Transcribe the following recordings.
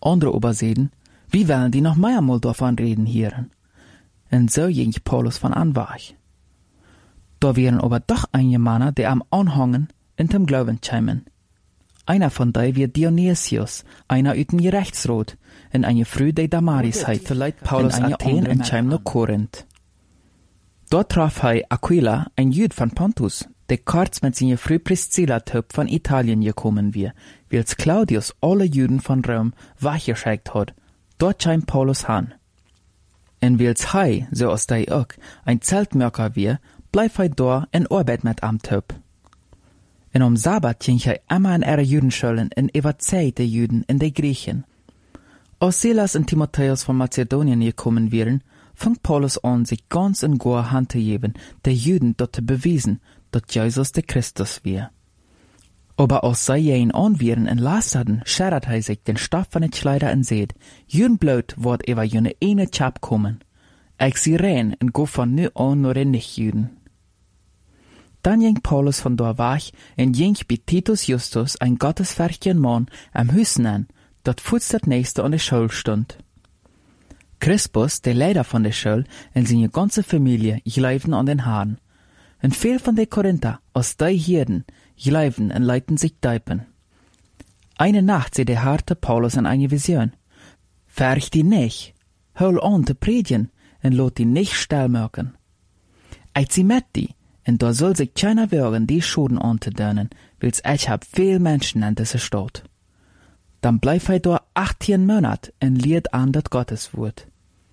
Andere übersehen, wie wollen die noch mehrmal davon reden hören? Und so ging Paulus von anwach. Da wären aber doch einige Männer, die am Anhangen in dem Glauben kämen. Einer von denen wird Dionysius, einer aus dem Gerechtsrat, in eine Früh der Damarisheit, vielleicht Paulus in Athen und käm nach Korinth. Dort traf Aquila, ein Jüd von Pontus, der kurz mit seiner Früh Priscilla-Typ von Italien gekommen war, als Claudius alle Juden von Rom weggeschickt hat. Dort käm Paulus han. Und als so als der auch, ein Zeltmörker war, bleib da in Arbeit mit am Typ. Und am Sabbat ging immer in ihre Judenschulen und überzeugt die Juden in die Griechen. Als Silas und Timotheus von Mazedonien gekommen wären, fing Paulus an, sich ganz in gar Hand zu geben, den Juden dort zu beweisen, dass Jesus der Christus war. Aber als sie ihn anwären und lasterten, schert sich den Stoff von den Kleider und seht, jün Blut wird über jene eine Chap kommen. Ich sie rein und go von nu an nur den Nicht-Juden. Dann ging Paulus von da weg und ging bei Titus Justus, ein gottesfürchtiger Mann, am Hüssen an, dat fuß das nächste an der Schule stund. Crispus, der Leiter von der Schule, und seine ganze Familie, gleifen an den Haaren. Und viel von den Korinther, aus die Hirden, gleifen und leiten sich deipen. Eine Nacht sieht der harte Paulus in eine Vision. Färcht die nicht, hol an zu predigen, und lot die nicht stillmerken. Ich sie mit die, und da soll sich keiner wagen, die Schuden anzudönen, weil's ich hab viel Menschen in dieser Stadt. Dann bleib da 18 Monate und lehrt an das Gotteswort.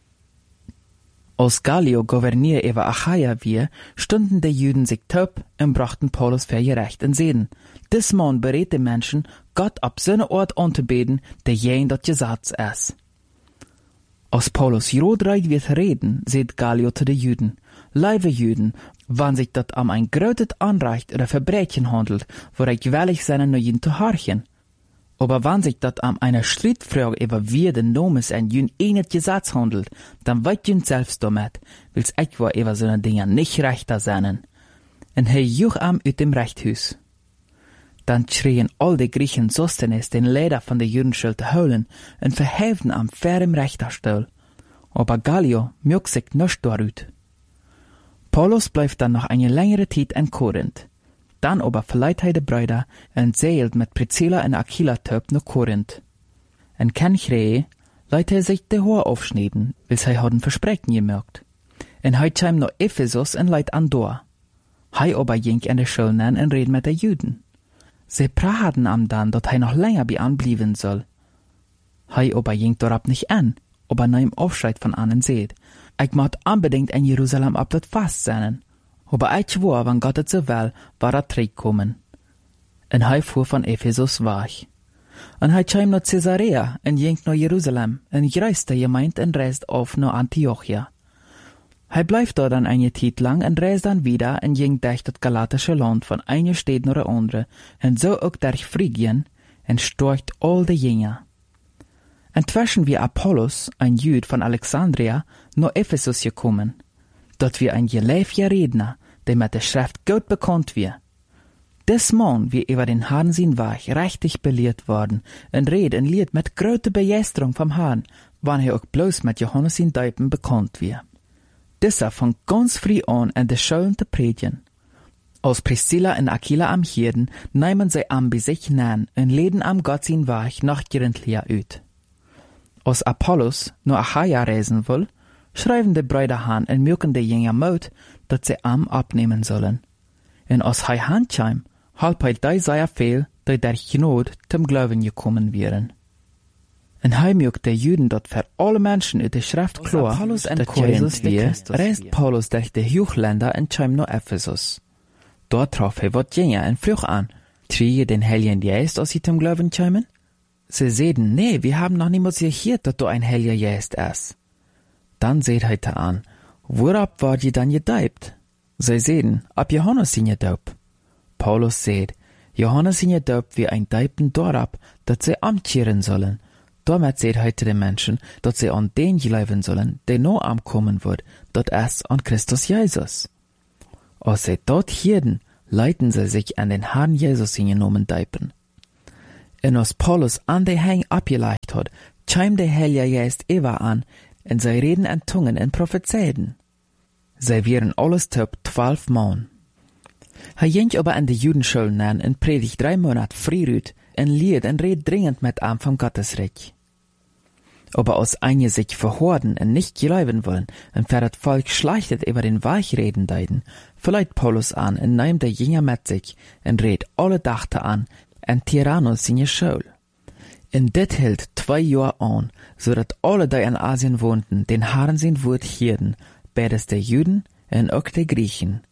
Als Gallio Gouverneur über Achaia war, stunden die Juden sich taub und brachten Paulus für gerecht und sehen, dis Mann berät den Menschen, Gott ab seine Ort anzubeten, der jen dat Gesetz ist. Als Paulus jodreit wird reden, seht Gallio zu den Juden, liebe Juden, wann sich dat am ein grötet Anrecht oder Verbrechen handelt, wo gewährlich seine Neuen zu horchen. Aber wenn sich dat am einer Streitfrage über wie den Nomes ein Jün einet Gesetz handelt, dann weit Jün selbst damit, wills ich war über so ne Dinger nicht rechter seinen. Und he juch am ut dem Rechthus. Dann schrien all die Griechen Sostenes den Leder von der Judenschule zu holen und verheften am fairem Richterstuhl. Aber Gallio mög sich nicht darüt. Paulus bleibt dann noch eine längere Zeit in Korinth. Dann aber verleiht die Brüder und seilt mit Priscilla und Aquila töp nach Korinth. Und Kenchrehe leiht sich die Haar aufschneiden, weil sie hatten Versprechen gemerkt. Und kam nach Ephesus und leiht an Dor. Aber ging in der Schule und red mit den Juden. Sie praten am dann, dass noch länger bei anblieben soll. Aber ging dorab nicht an, aber nahm Aufschreit von annen seht. Ich möcht unbedingt in Jerusalem ab das Fast sein. Aber ich war, wenn Gott es so will, war zurückkommen. Und fuhr von Ephesus weg. Und kam nach Caesarea und ging nach Jerusalem und reiste gemeint und reist auf nach Antiochia. Bleibt dort dann eine Zeit lang und reist dann wieder und ging durch das galatische Land von einer Stadt nach der andere und so auch durch Phrygien und storcht all die Jünger. Inzwischen wie Apollos, ein Jüd von Alexandria, nach Ephesus gekommen. Dort wie ein gelehrter Redner, der mit der Schrift gut bekannt wird. Des Mann wie über den Herrn sein Weg richtig belehrt worden und red und lied mit großer Begeisterung vom Herrn, wann auch bloß mit Johannes in Deipen bekannt wird. Dieser fängt ganz früh an, in der Schulen zu predigen. Als Priscilla und Aquila am Hirden, nehmen sie am bei sich nahen und leden am Gott sein Weg nach Korinthia ut. Als Apollos nur Achaia reisen will, schreiben die Brüder han und mögen die Jünger Mut, dass sie am abnehmen sollen. Und als handkam, halb die sei viel, die durch Not zum Glauben gekommen wären. Und mögt der Juden dort für alle Menschen in der Schrift klar, dass Jesus wir, reist Paulus durch die Hochländer und kam nach Ephesus. Dort traf wat Jünger und frug an, triege den Heiligen Geist, als sie zum Glauben kamen? Sie sehen, nee, wir haben noch niemals gehört, dass du ein Heiliger Geist ist. Dann seht heute an, worab war die dann gedeibt? Sie sehen, ab Johannes sind gedaubt. Paulus seht, Johannes sind gedaubt wie ein Deipen dorab, dass sie amtieren sollen. Damit seht heute die Menschen, dass sie an den glauben sollen, der noch ankommen wird, das ist an Christus Jesus. Als sie dort hirden, leiten sie sich an den Herrn Jesus hingenommen deipen. Und als Paulus an den Hang abgelegt hat, chim de Heilige Geist Eva an, en zij reden en Tungen en prophezeiden. Zij wären alles top 12 Mann. Hij ging aber an de Judenschulen an en predigt 3 Monate früh en lied en red dringend mit am vom Gottesreich. Aber aus einige sich verhorden en nicht geläuben wollen, en für das Volk schlechtet über den Weichreden deiden, verleiht Paulus an en nehmt der Jünger mit sich en red alle Dachte an en Tyrannus seine Schule. En dit hielt 2 Jahre an, so dat alle die in Asien wohnten, den Herrn sein Wort hierden, beides der Juden en auch der Griechen.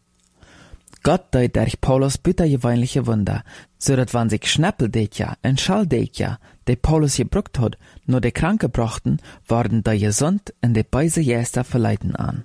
Gott deed durch Paulus büttergewöhnliche Wunder, so dat wann sich Schnappeldeekja en Schaldeekja, die Paulus gebruckt hat, nur die Kranke brachten, worden die gesund en die beise Jäster verleiten an.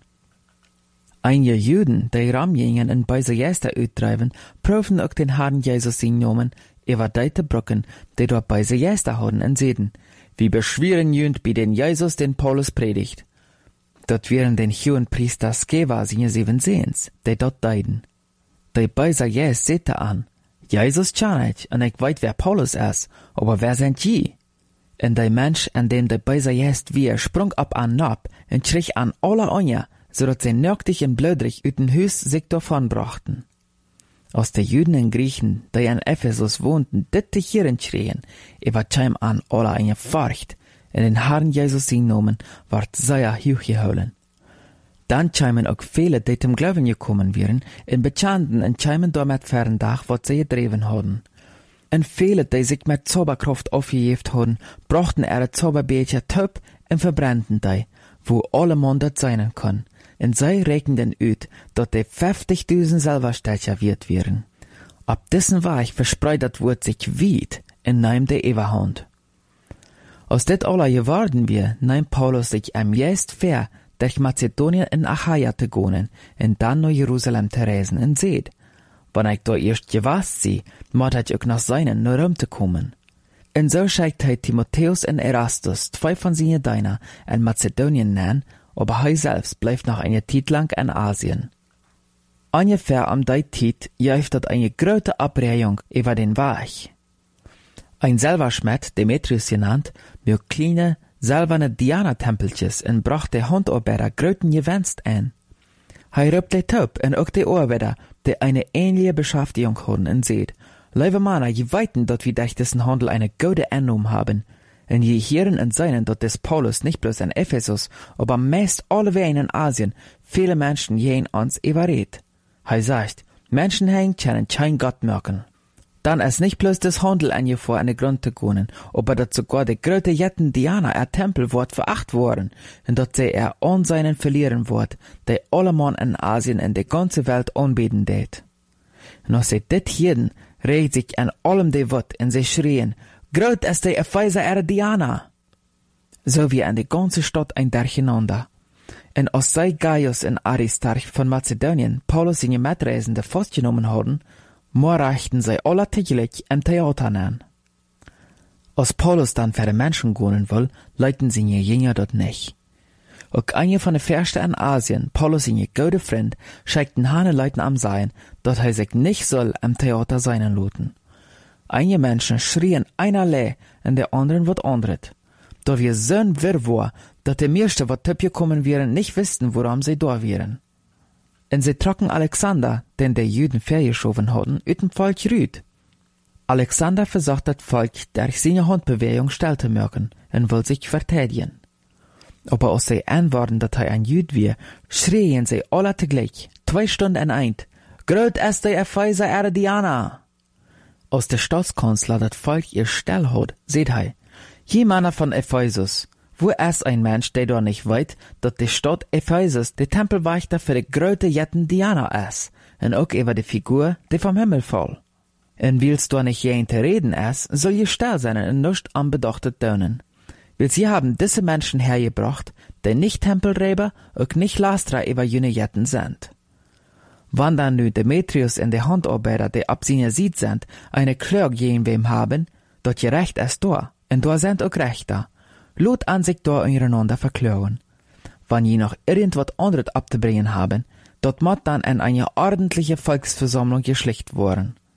Einige Juden, die Ramjingen en beise Jäster uittreiben, profen auch den Herrn Jesus in Nomen, über deite Brücken, die dort beise Jäster hadden en seden, wie beschweren jünd bei den Jesus den Paulus predigt. Dort wären den hohen Priester Skeva seine 7 Sehens, die dort deiden. Die beise Jäst sehte an, Jesus kann ich, en ich weet wer Paulus ist, aber wer sind je? En die Mensch, an dem die beise Jäst wie sprung ab an Nab, en schrie an alle Anja, so dat sie nöchtig en blödrich uit den Hüs sich davon brachten. Aus de Juden en Griechen, die in Ephesus wohnten, dit te hierin schrien, war chim an alle eine Furcht, en den Herrn Jesus in Nomen ward sehr hochgeholen. Dann chimen auch viele, die zum Glauben gekommen wären, in Bekannten en chimen damit Ferndach, was sie gedreven hadden. En viele, die sich mit Zauberkraft aufgejeft hadden, brachten ihre Zauberbecher top en verbrannten die, wo alle Monde sein kann. En zij rekenden uit dat de 50.000 Silberstecher wert wären. Ab dessen Weg verspreit dat Wort sich weit in neim der Everhand. Aus det aller geworden wir, neim Paulus sich am Jest fair, durch Mazedonien in Achaia zu gehen, en dann nach Jerusalem zu reisen en seht. Wann ich da erst gewasst sie, mat ich auch nach seinen nur rum zu kommen. En so schickt hij Timotheus en Erastus, 2 von seinen Diener, in Mazedonien nennen, aber hij selbst bleibt noch eine Zeit lang in Asien. Ungefähr am die Zeit jäuft dat eine große Abreihung über den Weg. Ein Silberschmied, Demetrius genannt, mit kleine, silberne Diana-Tempeltjes en bracht de Handarbeiter gröten Gewinst ein. Hij roept de Taub en ook de Arbeiter, die eine ähnliche Beschäftigung haben en seht, liebe Männer, je weiten, dat wir durch diesen Handel eine gute Einnahme haben. En je hieren en seinen, dat des Paulus nicht bloß in Ephesus, aber meist alleweg in Asien viele Menschen jen ans überredet. Hij sagt, Menschen hängen können kein Gott merken. Dann ist nicht bloß das Handel angevor an den Grund zu gehen, aber dat sogar die große Jetten Diana Tempel wird veracht worden, und dat sie an seinen verlieren wird, die alle Mann in Asien in die ganze Welt anbeten det. Und als sie dit hieren, regt sich an allem die Wort und sie schrien, Groot ist die Epheser Diana. So wie an die ganze Stadt ein Durcheinander. Und als sei Gaius und Aristarch von Mazedonien Paulus seine Mitreisende festgenommen haben, reichten sie alle täglich im Theater an. Als Paulus dann für die Menschen gehen will, leiten seine Jünger dort nicht. Auch eine von den Fürsten in Asien, Paulus seine gute Freund, schickten Hane Leuten am Sein, dass er sich nicht soll im Theater sein lassen. Einige Menschen schrien einerlei und der anderen wat anderet. Da wir so wirr war, dass die meisten, wat töpje kommen wären, nicht wussten, woran sie da wären. Und sie trocken Alexander, den der Juden vergeschoben hatten, uit dem Volk rüd. Alexander versucht das Volk durch seine Handbewegung still zu merken und will sich verteidigen. Aber als sie antworten, dass er ein Jud war, schrien sie alle zugleich, 2 Stunden in ein, Groot ist der Epheser Diana. Als der Staatskanzler das Volk ihr still hat, seht er, je Männer von Ephesus, wo ist ein Mensch, der da nicht weiß, dass die Stadt Ephesus der Tempelwächter für die große Jetten Diana ist, und auch über die Figur, die vom Himmel fall. Und willst du nicht jeden zu reden ist, soll je still sein und nicht anbedachtet tönen. Weil sie haben diese Menschen hergebracht, die nicht Tempelräber und nicht Lastra über jene Jetten sind. Wann dann nu Demetrius und die Handarbeiter, die ab seiner Sied sind, eine Klage gegen wem haben, dort je Recht ist da, und da sind auch Rechter. Lot an sich da untereinander verklagen. Wann je noch irgendwas anderes abzubringen haben, dort muss dann in eine ordentliche Volksversammlung geschlicht worden.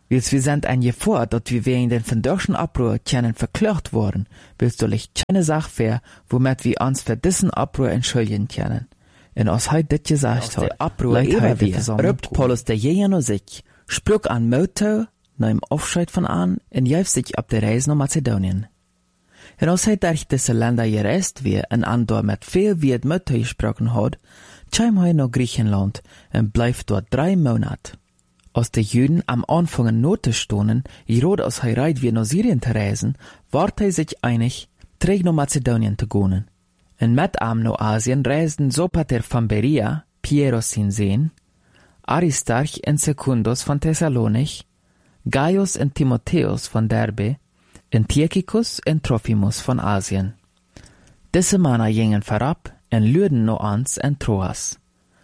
Wils wir sind ein Gefahr, dat wir wegen den verdorschen Abruhr können verklagt worden, willst du lich keine Sache fair, womit wir uns für diesen Abruhr entschuldigen können. Und als heute dit gesagt hat, leid heute wir, rübt Paulus der Jäger noch sich, sprück an Motto, nach dem Aufscheid von an, und jäuf sich ab der Reise nach Mazedonien. Und als heute durch diese Länder gereist wir, und an dort mit viel wie het Motto gesprochen hat, kam er nach Griechenland, und bleibt dort 3 Monate. Als die Juden am Anfang Note stonden, gerade als er reit wie nach Syrien zu reisen, ward er sich einig, träg nach Mazedonien zu gehen. Und mit am nach Asien reisten Sopater von Berea, Pieros sin Seen, Aristarch und Secundus von Thessalonich, Gaius und Timotheus von Derbe, und Tychicus und Trophimus von Asien. Diese Männer gingen vorab und lüden nach uns und Troas.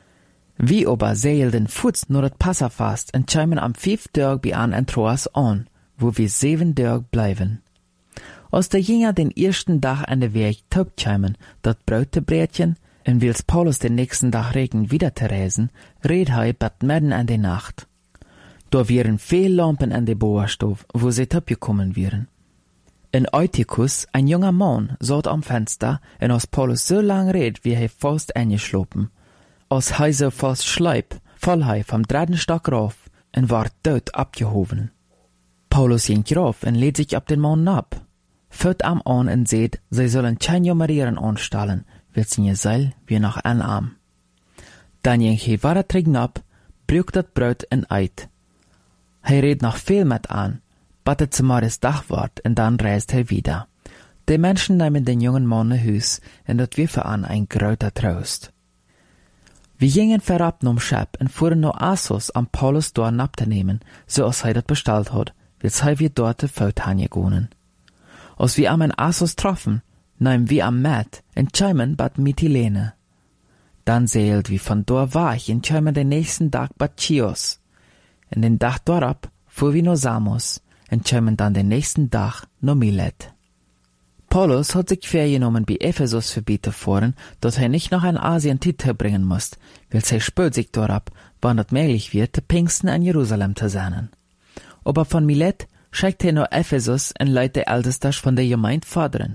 Wie aber seilden Fuß nur das Passafast und kämen am 5. Tag bei an Troas an, wo wir 7 Tage bleiben. Als der Jünger den ersten Tag an der Weg taub kämen, dat Brötebrätchen, und wils Paulus den nächsten Tag regen wieder zu reisen, red er bat mitten an der Nacht. Da wären viel Lampen an der Boerstoff, wo sie taub gekommen wären. In Eutychus, ein junger Mann, saß am Fenster, und als Paulus so lang red, wie er fast eingeschlafen. Als hij so fast schleip, fall hij vom 3. Stock rauf und ward dort abgehoben. Paulus ging rauf und lädt sich ab den Mann ab. Führt am an und seht, sie sollen kein Jummerieren anstellen, wird sie Seil wie nach einem Arm. Dann ging hij weiter trinken ab, brügt das Brot und eit. Hij redt noch viel mit an, battet zum Morgens Dach ward und dann reist er wieder. Die Menschen nehmen den jungen Mann nach Hus und das wir für an ein großer Trost. Wir gingen verab nom Schep und fuhren nach Assos am Paulus dort abzunehmen, so als er das bestellt hat, wils wir dort Fout hangegonen. Als wir am in Assos troffen, nahmen wir am Met und kämen bad Mytilene. Dann seelt wir von dort weich und kämen den nächsten Tag bad Chios. Und den Tag dort fuhren wir nach Samos und kämen dann den nächsten Tag nach Milet. Paulus hat sich vorgenommen, bei Ephesus verbieten fahren, dass er nicht nach Asien Titel bringen muss, weil er spürt sich dort, wann es möglich wird, der Pfingsten in Jerusalem zu sein. Aber von Milet schickt er nach Ephesus und leitet der Älteste von der Gemeinde fordern.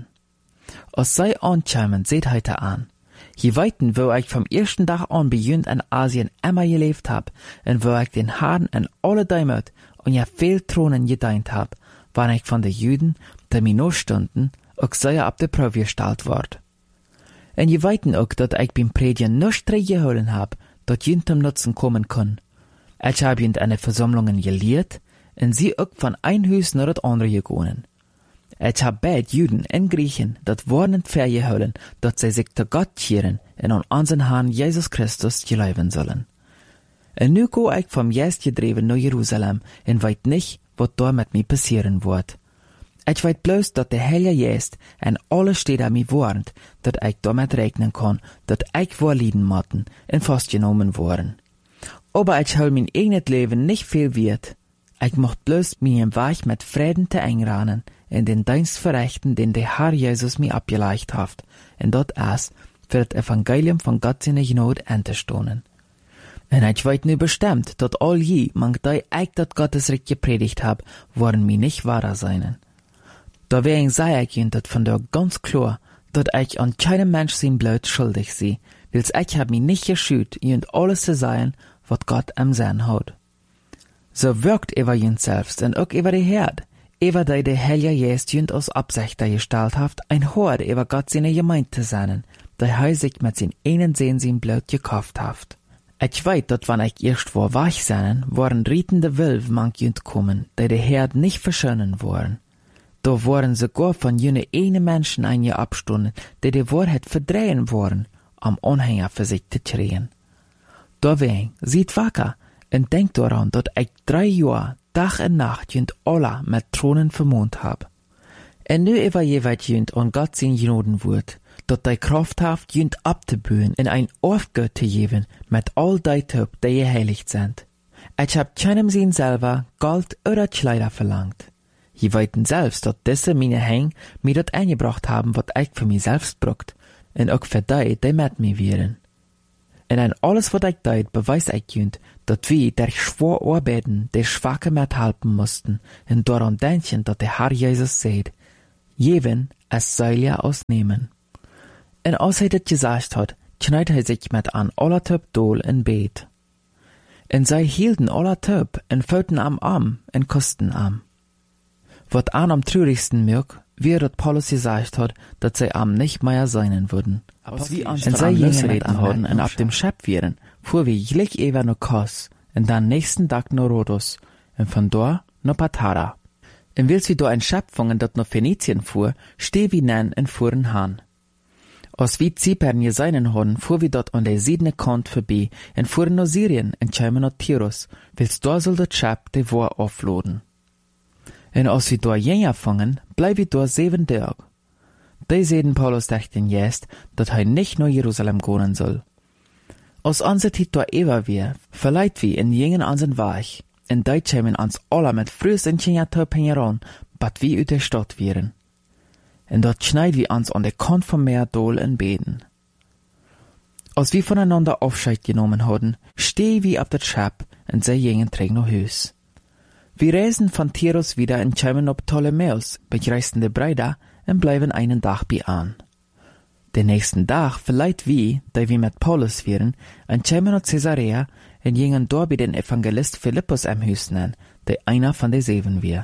Als sie ankämen, seht heute an. Je weiten, wo ich vom ersten Tag an beginnt in Asien immer gelebt hab, und wo ich den Herrn in alle Däumert und ja viel Thronen gedient hab, wann ich von den Juden, die mir noch stunden, auch sehr ab der Probe gestellt ward. Und je weiten auch, dass ich beim Predigen nichts geholen hab, dat jünt zum Nutzen kommen kann. Ich hab jünt eine Versammlungen gelehrt, und sie auch von ein Haus nach das andere gegangen. Ich hab beid Juden und Griechen dat warnend vergeholen, dat sie sich zu Gott kehren und an unseren Herrn Jesus Christus geleiben sollen. Und nu go ich vom Geist gedreven nach Jerusalem und weit nicht, wat da mit mir passieren wird. Ich weet bloß, dat der Heilige Geist en alle steht an mir warnt, dat ich damit rechnen kann, dat ich vorlieden motten und festgenommen worden. Aber ich hol mein eigenes Leben nicht viel wert. Ich mocht bloß mir im Weg mit Frieden zu einrahmen, in den Dienst verrichten, den der Herr Jesus mir abgeleicht hat, und dort es für das Evangelium von Gott seine Gnade anzustoßen. Und ich weet nu bestimmt, dat all je, mangt ich dat Gottesrecht gepredigt hab, worden mir nicht wahrer seinen. Deswegen sei ich ihnen dat von der ganz klar, dat ich an keinem Mensch sein Blut schuldig sei, wils ich hab mich nicht geschüt, ihnen alles zu sein, wat Gott am Sinn hat. So wirkt über ihn selbst und auch über die Herd, über die der Heilige Geist ihnen aus Absicht gestellt hat, ein Hort über Gott seine Gemeinde zu sein, der er sich mit seinen einen Sehn sein Blut gekauft hat. Ich weet, dat wann ich erst vor wach sein, waren rietende Wölfe manch jünt kommen, die der Herd nicht verschönen wollen. Da waren sogar von jene eine Menschen abstunden, die Wahrheit verdrehen wollen, am Anhänger für sich zu kriegen. Deswegen, seid wacker und denkt daran, dass ich 3 Jahre, Tag und Nacht jünt alle mit Thronen vermont hab. Und nu über jeweils jünt an Gott sein Gnoden wird, dat die Kraft haft jünt abzubühen in ein Aufgott zu geben mit all die Töp, die geheiligt sind. Ich hab keinem Sinn selber Gold oder Kleider verlangt. Je weiten selbst, dat diese meine Häng mir dat eingebracht haben, wat ich für mich selbst brucht, und auch für die mit mir wären. En in alles wat ik deed, bewijst ik junt, dat wie der schwor arbeiden, der Schwache met helpen moesten, en daarom denken dat de Herr Jezus zei, Jeven, es soll ja ausnehmen. En als hij dit gezegd had, knijt hij zich met aan aller Töp dool in bed. En zij hielden aller Töp en vulten am Arm en kusten am. Wat aan am treurigsten merk, wie dat Paulus gezegd had, dat zij am nicht mehr seinen würden. En zij gingen met hadden en ab dem Schep vieren, fuhr wie gleich ewer no Kos, en dan nächsten Tag no Rhodos, en von dort no Patara. En wils wie do ein Schöpfungen dat no Phönizien fuhr, steh wie nen en fuhren han. Als wie Zypern geseinen hadden, fuhr wie dort an der siedene Kant vorbei, en fuhren no Syrien en kämen no Tyrus, wils da soll dat Schöp de Wohr aufladen. En als wie do jener fangen, bleib wie do 7 Tag. Die sehen Paulus dachten jest, dat hij nicht nur Jerusalem gehen soll. Als onze tijd do ewa weer, verleiht wie in jingen ansen Weg, en die kämen ans alle mit frühs in Tjenjatop heran, bat wie uit der Stadt vieren. En dort schneid wie ans an der Kant vom Meer dol in beden. Als wie voneinander Aufscheid genommen hadden, steh wie ab dat Schap, en zij jingen träg no Hüs. Wir reisen von Tyrus wieder en kämen op Ptolemäus, begreisten de Breida, en bleiben einen Tag bei an. Den nächsten Tag verleiht wie, da wir mit Paulus vieren, en kämen nach Caesarea en gingen dort bei den Evangelist Philippus am Hüs nen, der einer von den 7 wir.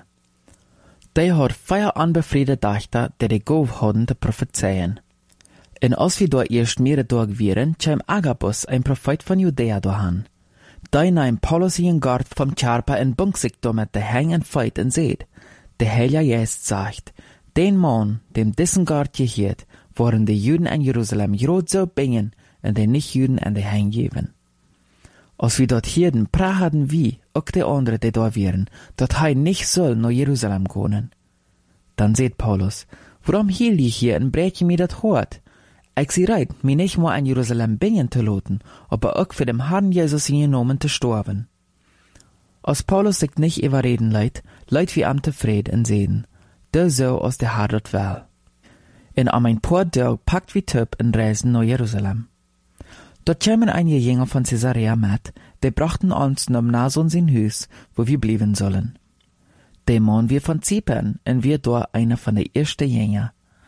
Der hat 4 anbefriede Dachter, der de Gov hadden te prophezeien. En als wir dort erst mehrere Tage vieren, käm Agabus, ein Prophet von Judäa dohan. Da nahm Paulus ihren Gart vom Charpa en bunk sich do mit de Hang en Feit en seht. Der Heilige Geist sagt, den Mann, dem diesen Gart gehiert, waren die Juden in Jerusalem grot so bingen en die Nicht-Juden en die Hang geben. Als wir dort hierden, prahaden wie, auch die anderen, die da wären, dat hij nicht soll nach Jerusalem gehen. Dann seht Paulus, warum hielt ich hier en breche mir dat Hort? Ich sie reit, mir nicht mal in Jerusalem bingen zu loten, aber auch für dem Herrn Jesus genommen zu sterben. Als Paulus sich nicht überreden leid wie am Tefried en sehen, der so aus der Herr dort will. En am ein paar Tag packt wie Töp en reisen nach Jerusalem. Dort kämen einige Jünger von Caesarea mit, die brachten uns nach Nason sein Hüs, wo wir blieben sollen. Der Mann wir von Zypern, en wir dort einer von der ersten Jünger.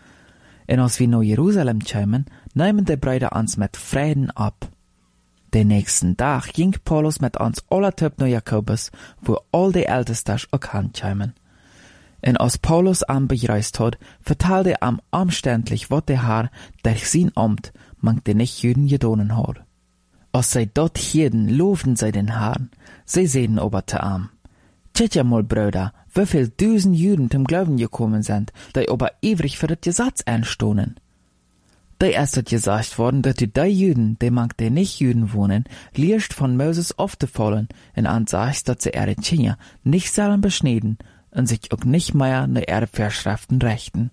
En als wir nach Jerusalem kämen, nehmen die Brüder uns mit Frieden ab. Den nächsten Tag ging Paulus mit uns aller Töp nach Jakobus, wo all die Ältesten auch kämen. En als Paulus am bereist hat, vertelde am umständlich, wat der Herr durch sein Amt mang de Nicht-Juden gedonen hat. Als zij dort hielden, loofden zij den Herrn. Sie sehen aber te am. Tjet ja mal, Brüder, wieviel 1000 Juden zum Glauben gekommen sind, die aber ewig für das Gesetz einstohnen. Die erst hat gesagt worden, dass die Juden, die mang de Nicht-Juden wohnen, liest von Moses aufzufallen, und ansagt, dass sie ihre Kinder nicht sollen beschneiden und sich auch nicht mehr nach ihre Vorschriften rechten.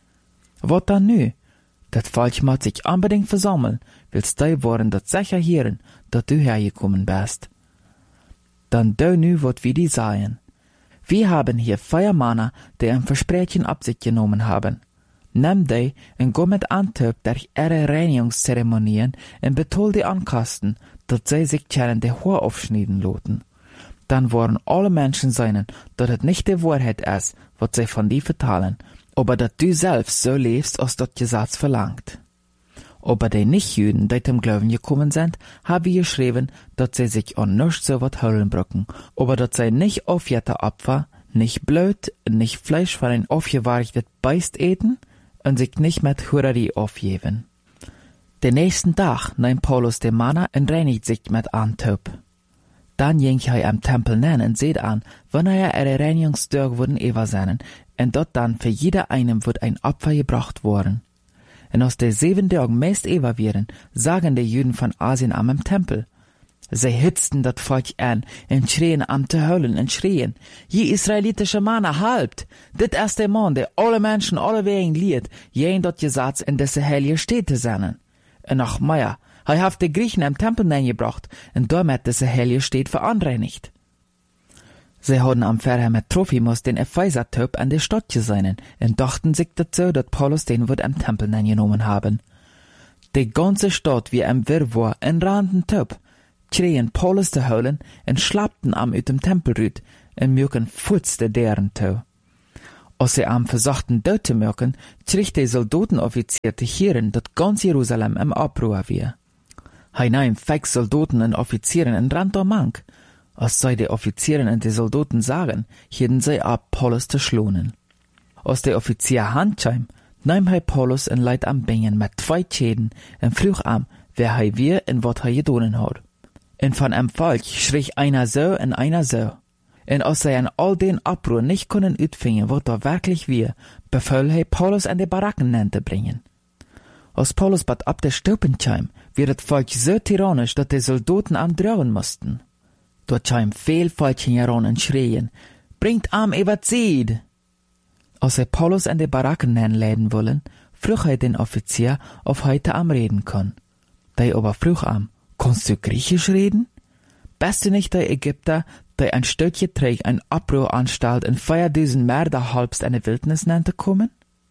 Wat dann nu? Dat Volk moet sich unbedingt versammeln, willst du worden dat sicher hören, dat du hergekommen bist. Dann du nu wat wir die sagen. Wir haben hier 4 Männer, die ein Versprechen ab sich genommen haben. Nimm die und go mit Antwerp durch ihre Reinigungszeremonien und betol die Ankasten, dat sie sich keren die Haar aufschneiden loten. Dann wollen alle Menschen sein, dat het nicht die Wahrheit ist, was sie von dir vertalen, aber dat du selbst so lebst, als dat Gesetz verlangt. Aber die Nicht-Juden, die zum Glauben gekommen sind, haben geschrieben, dat sie sich an nichts so wat holen brücken, aber dat sie nicht aufjährte Opfer, nicht Blut, nicht Fleisch von ein aufgewartet Beist eten und sich nicht mit Hurerie aufgeben. Den nächsten Tag nahm Paulus den Manna und reinigt sich mit Antwerp. Dann ging er am Tempel nen und seht an, wann ihre Reinigungstag wurden ewa seinen, und dort dann für jeder einem wird ein Opfer gebracht worden. Und aus der 7 Tagen meist ewa wären, sagen die Juden von Asien am Tempel. Sie hitzten dat Volk an und schrien am zu heulen und schrien, je israelitische Männer, halbt! Dit ist der Mann, der alle Menschen alle Wegen liet, jen dort Gesetz in diese heilige Städte sennen. Und noch mehr, er hat die Griechen am Tempel gebracht und damit diese heilige Städte verunreinigt. Sie hadden am Verher mit Trophimus den Epheser-Typ an der Stadt gesehen und dachten sich dazu, dass Paulus den wird am Tempel genommen haben. Die ganze Stadt wie ein Wirrwarr in randen Töp, schreien Paulus te holen en schlappten am uit dem Tempelrüt en möken futzte deren toe. Als sie am versuchten dood te möken, schrieg die Soldatenoffizier te hieren dat ganz Jerusalem im Abruhr wie. Hij nahm 5 Soldaten en Offizieren en rand mank. Als zij de Offizieren en de Soldaten sagen, hielden zij ab Paulus te schlonen. Als de Offizier handschheim, nahm hij Paulus en leid am Bingen met 2 Schäden en vroeg am, wer hij wie en wat hij gedonen had. En van hem volk schrie einer so en einer so. En als zij an all den Abruhr nicht können uitvingen, wat da wirklich wie, befahl hij Paulus an de Baracken te bringen. Als Paulus bad ab der Stuppenscheim, wird het Volk so tyrannisch, dat de Soldaten am drohen mussten. Dort scheim veel Volkchen heran en schreien, bringt am Evazied! Als hij Paulus an de Baracken leiden wollen, vroeg hij den Offizier, of hij te am reden kon. Der aber vroeg am, kannst du Griechisch reden? Bist du nicht der Ägypter, der ein Stöckje trägt, ein Abruhr anstalt en 4000 Mörder halbst eine Wildnis nannte kommen?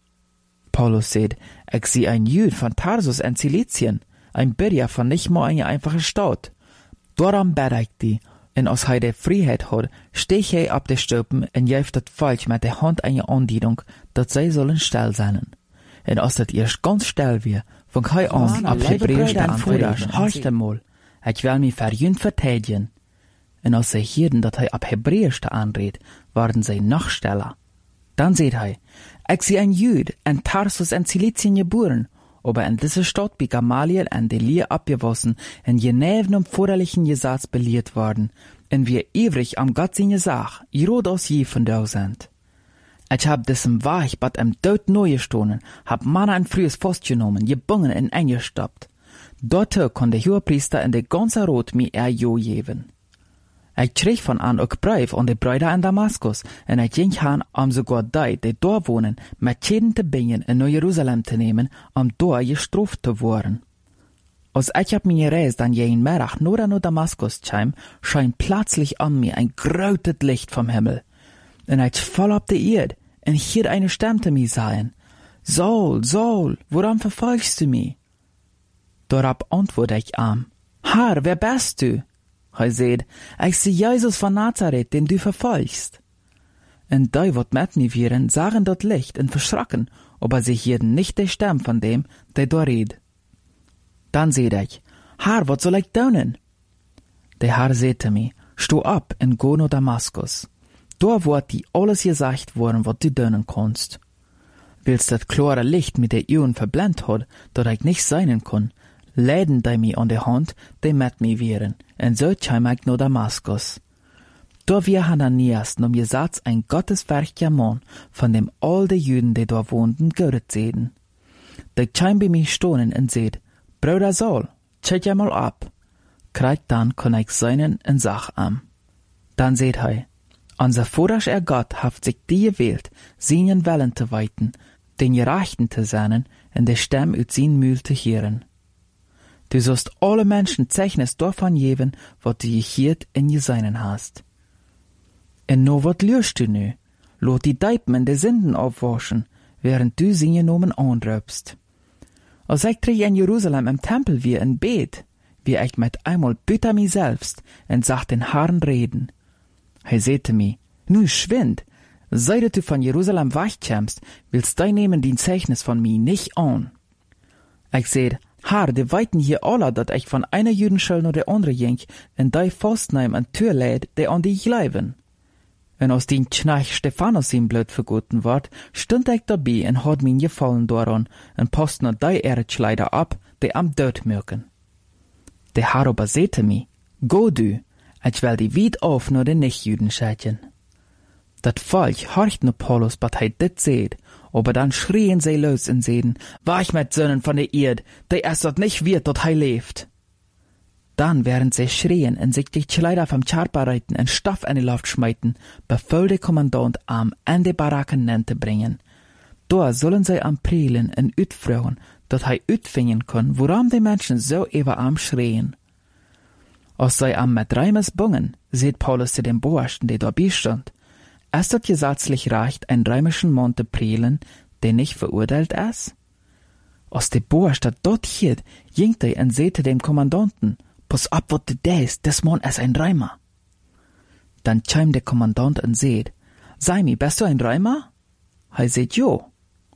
Paulus sagt, ich sie ein Jüd von Tarsus in Cilizien, ein Bürger von nicht mal eine einfache Stadt. Darum bete ich die, en als hij de Freiheit hat, stech hij ab de Stupen en geeft het Volk met de Hand eine Andienung, dat zij zullen still zijn. En als dat eerst ganz still weer, fang hij an, ab Hebräisch te antworten, halt einmal, ich will mich verjünd verteidigen. En als sie hierden, dat hij ab Hebräisch te anredt, waren sie noch stiller. Dann seht hij, ich sie ein Jüd, in Tarsus in Cilizien geboren, aber in dieser Stadt bei Gamaliel en de Leer abgewassen, en geneven vorderlichen Gesetz belehrt worden, en wir ewig am Gott seine Sach, rot aus je von da sind. Ich hab diesem Weich bad im Tod neu gestohlen, hab Manna ein frühes Fass genommen, gebungen en eingestoppt. Dort kon der Hohepriester in de ganze Rot mi jo geben. Ich schrieg von an ook Brief an de Brüder in Damaskus, en ich ging han am sogar die dort wohnen, mit Schäden te bringen in Neu-Jerusalem te nehmen, dort gestraft te worden. Als ich ab meine Reise dann jeden Mittag nur an Damaskus kam, scheint plötzlich an mir ein großes Licht vom Himmel. En ich fall ab de Erde, en hier eine Stimme te mir sagen, Saul, Saul, woran verfolgst du mich? Darauf antworte ich am, Herr, wer bist du? Hij sagt, ich sei Jesus von Nazareth, den du verfolgst. En die, wat mit mir vieren, sahen dort Licht und verschrocken, aber sie hierden nicht die Stimme von dem, der da redet. Dann seht ich, Herr, wat soll ich tun? Der Herr sagte mir, steh ab und geh nach Damaskus. Da wird dir alles gesagt worden, wat du tun kannst. Willst das klare Licht mit der Augen verblendet hat, dat ich nicht sein kann, leiden die mir an der Hand, die mit mir vieren, en so kam ich nach Damaskus. Da wir Hananias nom Gesetz ein gotteswerkiger Mann von dem all de Juden, die da wohnten, göret sehen. Der kam bei mir stohnen und seht, Bruder Saul, check ja mal ab. Kreit dann kann ich seinen en Sach am. Dann seht hei, unser vorherrscher Gott haft sich die gewählt, seinen Wellen zu weiten, den Gerechten zu sein, und der Stamm ut sein Mühl zu hören. Du sollst alle Menschen Zeichnis davon geben, wat du gehiert in Jeseinen hast. En no wat lürst du nu? Lot die Deipen in de Sünden aufwaschen, während du sie genommen anröpst. Als ich trich in Jerusalem im Tempel wie in Bet, wie ich mit einmal büter mi selbst und sag den Herrn reden. Hij sagte mi, nu schwind, seit du von Jerusalem wegkämst, willst du nehmen den Zeichnis von mi nicht an. Ich seh, Herr, die weiten hier alle, dat ich von einer Jüdenschule nach der andere ging, und die fastneim an Tür lädt, die an die bleiben. Und aus den Knach Stephanus ihm blöd vergoten ward, stund ich dabei und hat mir gefallen daran, und post noch die Erzschleider ab, die am Tod mögen. Der Herr aber sagte mir, go du, ich will die weit auf nur den Nichtjüden schätzen. Dat Volk horcht nur Paulus, wat hij dit seht, aber dann schrien sie los und sehen, wach mit Sönnen von der Erde, der erst dort nicht wird, dort hij lebt. Dann, während sie schrien und sich die Kleider vom Charpa reiten und Stoff in die Luft schmeiten, befahl der Kommandant am in die Baracken zu bringen. Da sollen sie am Prielen und utfragen, dat hij utfingen kann, warum die Menschen so über am schrien. Als sie am mit Reimes bungen, seht Paulus zu dem Boersten, der dabei stand, ist das gesetzlich recht, einen römischen Mann zu prellen, der nicht verurteilt ist? Als de Boerstadt dort hielt, ging er und sagte dem Kommandanten, pass ab, wat du deest, des Mann ist ein Reimer. Dann chimt der Kommandant und sagt, Saimi, bist du ein Reimer? Er sagt, jo.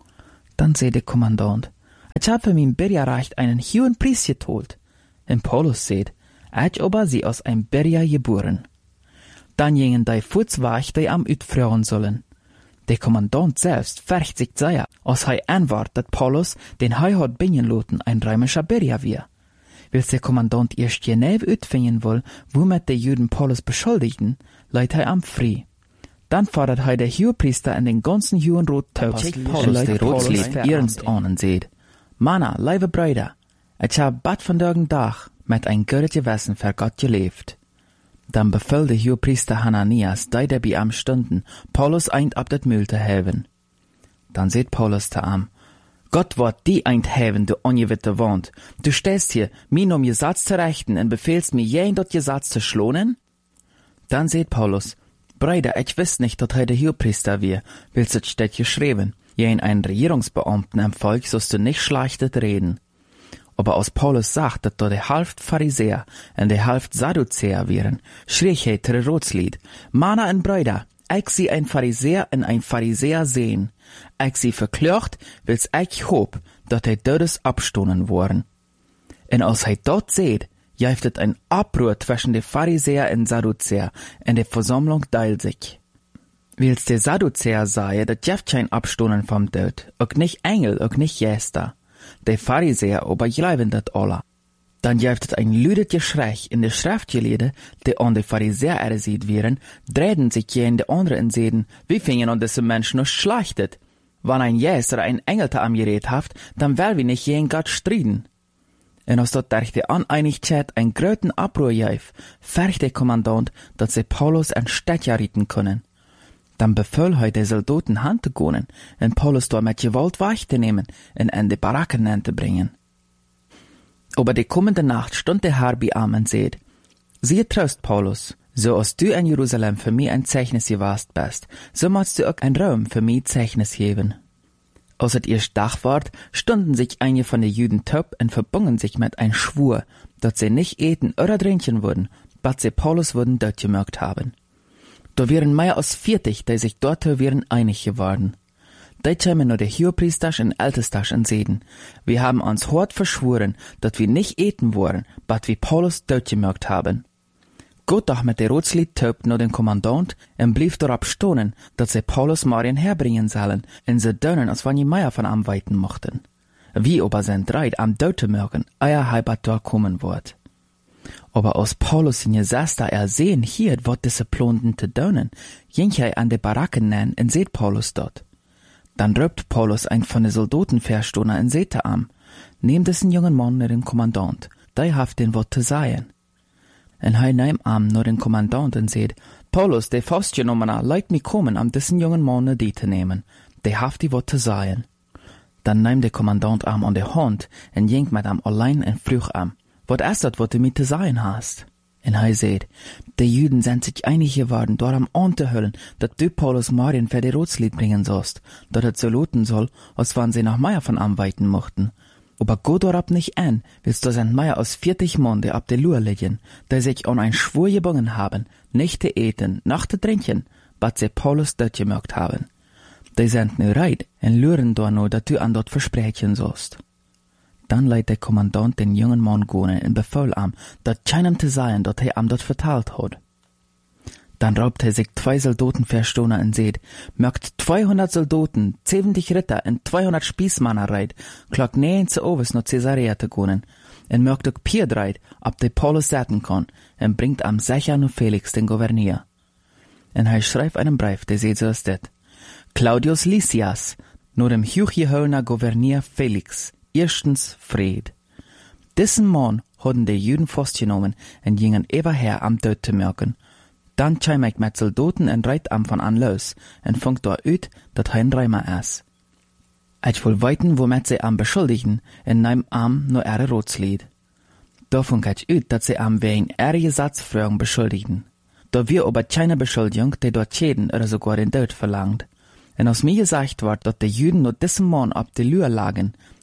Dann sagt der Kommandant, ich hab für mein Bürgerrecht einen hohen Preis geteilt. Und Paulus sagt, ich aber sie aus einem Bürger geboren. Dann gingen die Fußweg, die am utfragen sollen. Der Kommandant selbst färcht sich sehr, als antwortet, dass Paulus den hat bringen lassen, ein römischer Bürger war. Weil der Kommandant erst genau utfinden will, womit die Juden Paulus beschuldigten, leitet am frei. Dann fordert der Hohepriester in den ganzen Juden Rot Taubs, Paulus der Rotslied ernst an und sagt, Manna, liebe Brüder, ich hab bad von dörgen Tag mit ein gutes Gewissen für Gott gelebt. Dann befahl der Hohepriester Hananias, die dabei am stunden, Paulus eint ab das Mühl zu haben. Dann sagt Paulus zu ihm, Gott wird die eint haben, du ungewitte Wand. Du stehst hier, mir um Gesetz zu rechten und befehlst mir jeden dort Gesetz zu schlonen? Dann sagt Paulus, Brüder, ich wiss nicht, dass der Hohepriester wir, willst du steht geschrieben, jeden einen Regierungsbeamten im Volk sollst du nicht schlechtet reden. Aber als Paulus sagt, dass da der Hälfte Pharisäer und der Hälfte Sadduzäer wären, schrie er der Rotslied, Manna und Brüder, ich sie ein Pharisäer und ein Pharisäer sehen. Ich sie verklört, wils ich hoop, dass dödes abstonen worden. Und als dort seht, jäftet ein Abruhr zwischen de Pharisäer und Sadduzäer, und de Versammlung teilt sich. Wils der Sadduzäer sei, dat jäft kein Abstonen vom Tod, auch nicht Engel, auch nicht Geister. De Pharisäer aber glauben dat alle. Dann jäftet ein lüdet Geschrei in de Schriftgelehde, die an de Pharisäer ersieht wären, drehen sich je in de andere und sehen, wie fingen an diese Menschen noch schlachtet. Wenn ein Jes oder ein Engel am Gerät haft, dann will wir nicht je in Gott striden. Und als dort durch die Uneinigkeit ein gröten Abruhr jäf, färcht der Kommandant, dass sie Paulus an Städtja rieten können. Dann befahl der Soldaten Hand zu gehen, und Paulus dort mit Gewalt wegzunehmen und in die Baracken zu bringen. Aber die kommende Nacht stund der Herr bei ihm und sagt, siehe Trost, Paulus, so als du in Jerusalem für mich ein Zeichnis gewast bist, so musst du auch ein Raum für mich Zeichnis geben. Als es erst Tag ward, stunden sich einige von den Juden taub und verbungen sich mit ein Schwur, dass sie nicht eten oder trinken würden, bis sie Paulus würden dort gemerkt haben. Da wären mehr als 40, die sich dort wären einig geworden. Da kämen nur der Hohepriester und Ältester und seden, wir haben uns hart verschworen, dass wir nicht eten wollen, bis wir Paulus dort gemerkt haben. Gott doch mit der Rotslied taub nur den Kommandant und blieb darauf stonen, dass sie Paulus Marien herbringen sollen, und sie dönen, als wenn die Meier von am weiten mochten. Wie aber sind dreit am Döte mögen, eier halbat dort kommen wird. Aber als Paulus in Gesester ersehen hielt, wat diese Plonden te dönen, ging er an de Baracken nen und seht Paulus dort. Dann röpt Paulus ein von de Soldaten verstohner und seht am, nehm diesen jungen Mann nur den Kommandant, der haft den Wort zu sagen. Und er nahm am nur den Kommandant und seht, Paulus, der festgenommener, leit mi kommen, am diesen jungen Mann die zu nehmen, der haft die Wort zu sagen. Dann nahm der Kommandant am an der Hand und ging mit am allein und früh am. Wat ist das, was du mit zu sagen hast? Und er sagt, die Juden sind sich einig geworden, dort am anzuhüllen, dass du Paulus Marien für die Rotslied bringen sollst, dass es so lauten soll, als wenn sie nach Meier von anweiten mochten. Aber Gott dort nicht an, willst du sind Meier aus 40 Mann, die ab der Lur liegen, die sich an ein Schwur gebungen haben, nicht zu eten, noch zu trinken, bis sie Paulus dort gemerkt haben. Die sind nu reit und luren da nur, dass du an dort versprechen sollst. Dann leitet der Kommandant den jungen Mann gehen und befahl ihm, dass keinem zu sagen, dass er ihm dort verteilt hat. Dann raubt er sich 2 Soldaten verstohner und seht, merkt 200 Soldaten, 70 Ritter und 200 Spießmänner reit, klock nähen zu Oves nach Caesarea zu gehen, und merkt auch Pier reit, ob der Paulus sagen kann, und bringt am sicher nur Felix den Gouverneur. Und er schreibt einen Brief, der seht so ist das. Claudius Lysias, nur dem hochgeholner Gouverneur Felix, erstens Fried. Diesen Mann hatten die Juden festgenommen und gingen überher am Tod zu merken. Dann kam ich mit Soldaten und reit am von an los und fängt da ut, dass ein Reimer ist. Ich will weiten, womit sie am beschuldigen, und nahm am nur ihre Rotslied. Da fängt ich ut, dass sie am wegen ihrer Gesetzfragen beschuldigen. Da wir aber keine Beschuldigung, die dort Schäden oder sogar den Tod verlangt. Und aus mir gesagt wird, dass die Juden nur diesen Mann ab der Lür lagen,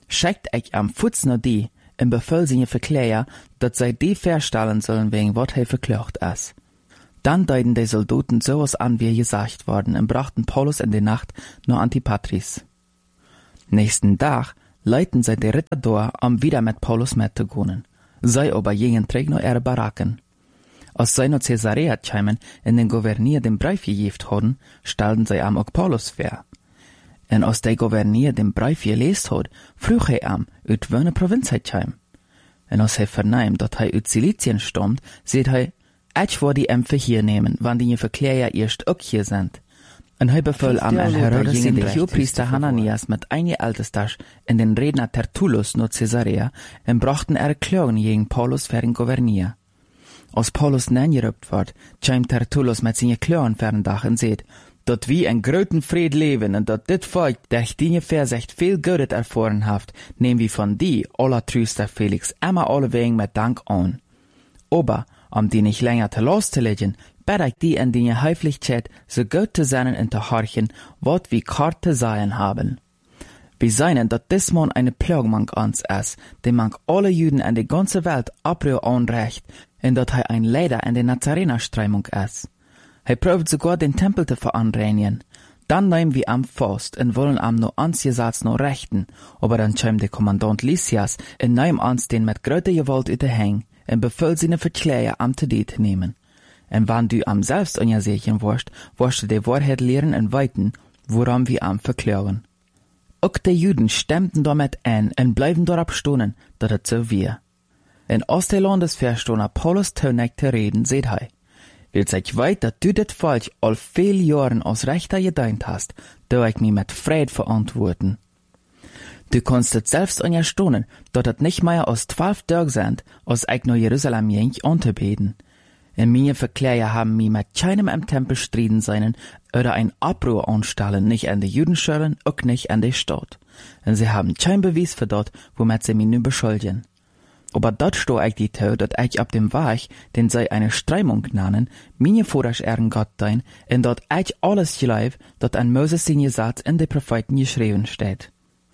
schickt ich am Fuß noch die, im Befehl seine Verkläger, dass sie die verstellen sollen, wegen was verklagt ist. Dann deuten die Soldaten sowas an, wie gesagt worden, und brachten Paulus in die Nacht nach Antipatris. Nächsten Tag leiten sie die Ritter durch, um wieder mit Paulus mitzugehen. Sie aber gingen träg nach ihre Baracken. Als sie nach Caesarea kämen und den Gouverneur den Brief gegeben hatten, stellten sie am auch Paulus vor. Und als der Gouverneur den Brief gelesen hat, frug er am, uit welche Provinz er kam. Und als er vernahm, dass er uit Silizien stammt, sagt er, ich will die Ämpfe hier nehmen, wann die Verkläger erst auch hier sind. Und er befahl am Herodes gingen der Hohepriester Hananias mit einer Ältestasch in den Redner Tertullus nach Caesarea und brachten Klagen gegen Paulus für den Gouverneur. Als Paulus nengerübt wird, kam Tertullus mit seinen Klagen für den Dach und sagt, dat wie ein großen Fried leben und dat dit Volk, der ich die Versicht viel Gutes erfahren haft, nehmen wir von die, allertrüster Felix, immer allewegen mit Dank an. Aber, die nicht länger te loszulegen, bitte ich die in die Höflichkeit so gut zu sein und zu horchen, wat wie Karte sein haben. Wir seien, dat dis Mann eine Plagmann ans ist, die man alle Juden in der ganzen Welt abrühr anrecht, und dat ein Leiter in der Nazarener-Streimung ist. Probt sogar den Tempel zu veranreinigen. Dann nehmen wir am fast und wollen am no ansjesatz no rechten, aber dann käm der Kommandant Lysias und nehm ans den mit gröter Gewalt über Häng und befiehlt seine Verkläger am zu nehmen. Und wann du am selbst unjersehen wirst du die Wahrheit lehren und weiten, woran wir am verklagen. Auch die Juden stemmten damit ein und bleiben dort stohnen, dass es so wir. In Osterlandesverstohner Paulus Tönig zu reden, seht er, will sich weit, dass du das Volk all viel Jahren aus Rechter gedient hast, da ich mich mit Fried verantworten. Du kannst es selbst unterstützen, dass es nicht mehr aus 12 Tagen sind, als ich nach Jerusalem ging, anzubeten. Und meine Verkläger haben mich mit keinem im Tempel striden sein oder ein Abruhr anstellen, nicht an die Judenschulen, auch nicht an die Stadt. Und sie haben kein Beweis für das, womit sie mich nun beschuldigen. Aber dort sto ich die Tau, dat ich ab dem Weg, den sie eine Streimung nannen, meine Vorherrscher Gott dein, und dort ich alles glaub, dat an Moses den Gesetz in die Propheten geschrieben steht.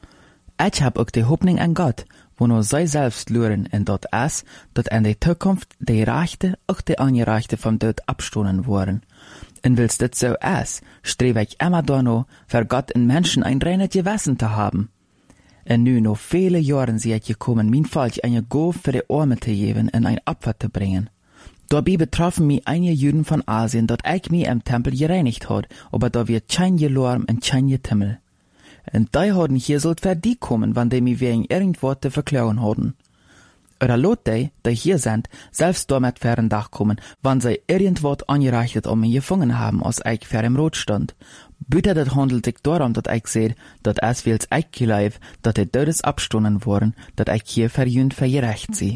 Ich hab auch die Hoffnung an Gott, wo nur sie selbst luren, und dort ist, dat in der Zukunft die Rechte, auch die Angerechte vom Tod abstoßen worden. Und willst das so ist, strebe ich immer da noch, für Gott in Menschen ein reines Gewissen zu haben. Und nu noch viele Jahren sie het gekommen, mein Volk eine Gabe für die Arme zu geben und ein Opfer zu bringen. Dabei betroffen mich einige Juden von Asien, dat ich mich im Tempel gereinigt hat, aber da wird kein Gelorm und kein Getimmel. Und die haben hier sollt für die kommen, wann die mich wegen irgendwas zu verklagen haben. Oder lot die hier sind, selbst damit für den Dach kommen, wann sie irgendwas angereicht mich gefangen haben, als ich für im Rot stand. Bitte das handelt sich darum, dass ich sehe, dass es wills ich glaub, dass die Todes abstunden worden, dass ich hier verjünd vergerecht sie.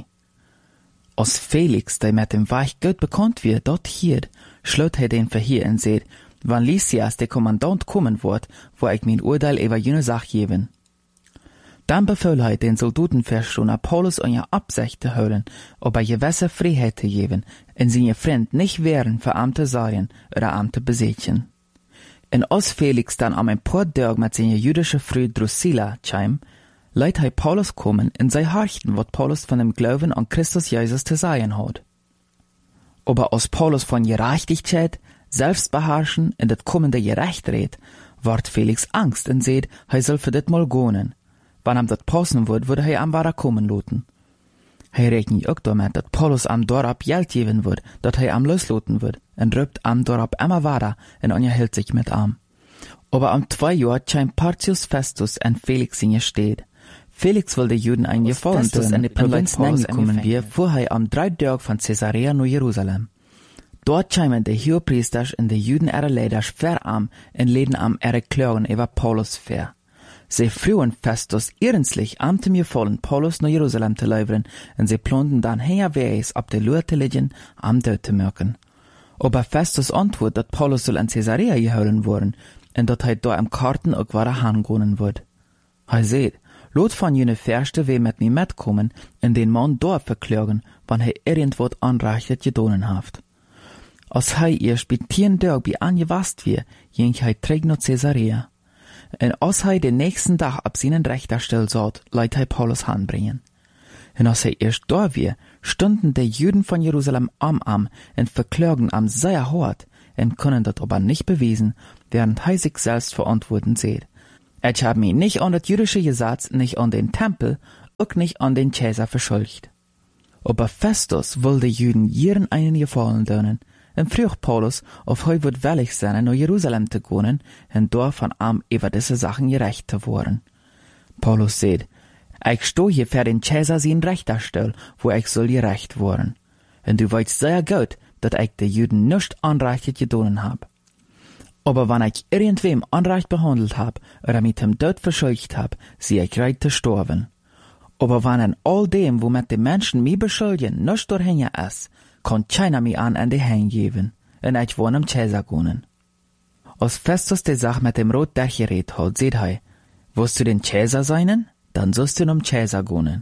Als Felix, der mit dem Weich gut bekannt wird, dort hier, schlut den Verhier und seht, wann Lysias der Kommandant kommen wird, wo ich mein Urteil über jene Sache geben. Dann befahl den Soldatenverstohner Paulus und ihr Absicht zu hören, ob gewisse Freiheit zu geben, und seine Freund nicht wären für Amte Sarien oder Amte Besetzen. Und als Felix dann am ein paar Tage mit seiner jüdischen Frau Drusilla kam, leiht Paulus kommen und sei horchten, was Paulus von dem Glauben an Christus Jesus zu sagen hat. Aber als Paulus von Gerechtigkeit, Selbstbeherrschen und das kommende Gerecht redet, ward Felix Angst und seht, soll für das mal gehen. Wann ihm das passen wird, würde am Wara kommen lassen. Rechnet auch damit, dass Paulus am Dorab Geld geben wird, dass am loslassen wird, und rübt am Dorab immer weiter und unterhält sich mit am. Aber am 2 Jahr kam Porcius Festus und Felix in ihr steht. Felix will die Juden ein Gefallen tun, in die Provinz gekommen wir, vorher am 3 Tage von Caesarea nach Jerusalem. Dort kamen die Hohepriester und die Juden ihre Leiter schwer am und leden am ihre Klagen über Paulus fair. Sie frühen Festus ernstlich am zu mir vollen, Paulus nach Jerusalem zu liefern, und sie planten dann herwegs ab der Lur zu liegen, am Tod zu merken. Aber Festus antwortet, dass Paulus soll in Caesarea geholt worden, und dass da am Karten auch weiter hingehen wird. Seht, lot von jene Verste we mit mir mitkommen, und den Mann dort verklagen, wann irgendwas anreichtet gedonen haft. Als erst bei 10 Tagen bei angewasst wir, ging träg nach Caesarea. En als hij de nächsten dag op zijn rechterstuhl zat, liet hij Paulus aanbrengen. En als hij eerst daar weer, stonden de Juden van Jeruzalem am en verklagen am sehr hart en können dat aber nicht beweisen, während hij sich selbst verantworten sieht. Ich habe mich nicht an das jüdische Gesetz, nicht an den Tempel, auch nicht an den Cäsar verschuldigt. Aber Festus will de Juden jeden einen Gefallen tun, en vroeg Paulus, of hij wird willig sein, nach Jerusalem zu gehen, en dort von ihm über diese Sachen gerecht zu worden. Paulus sagt, ich stehe hier für den Cäsar sein Richterstuhl, wo ich soll gerecht worden. Und du weißt sehr gut, dass ich de Juden nicht unrecht getan hab. Aber wenn ich irgendwem unrecht behandelt hab, oder mit dem Tod verschuldigt hab, sie ich recht zu sterben. Aber wenn an all dem, womit die Menschen mich beschuldigen, nicht durchhängen ist, kann keiner mich an die Hände geben, und ich will am Cäsar gehen. Als Festus die Sache mit dem Rot durchgeredet hat, sagt er, willst du den Cäsar sein? Dann sollst du am Cäsar gehen.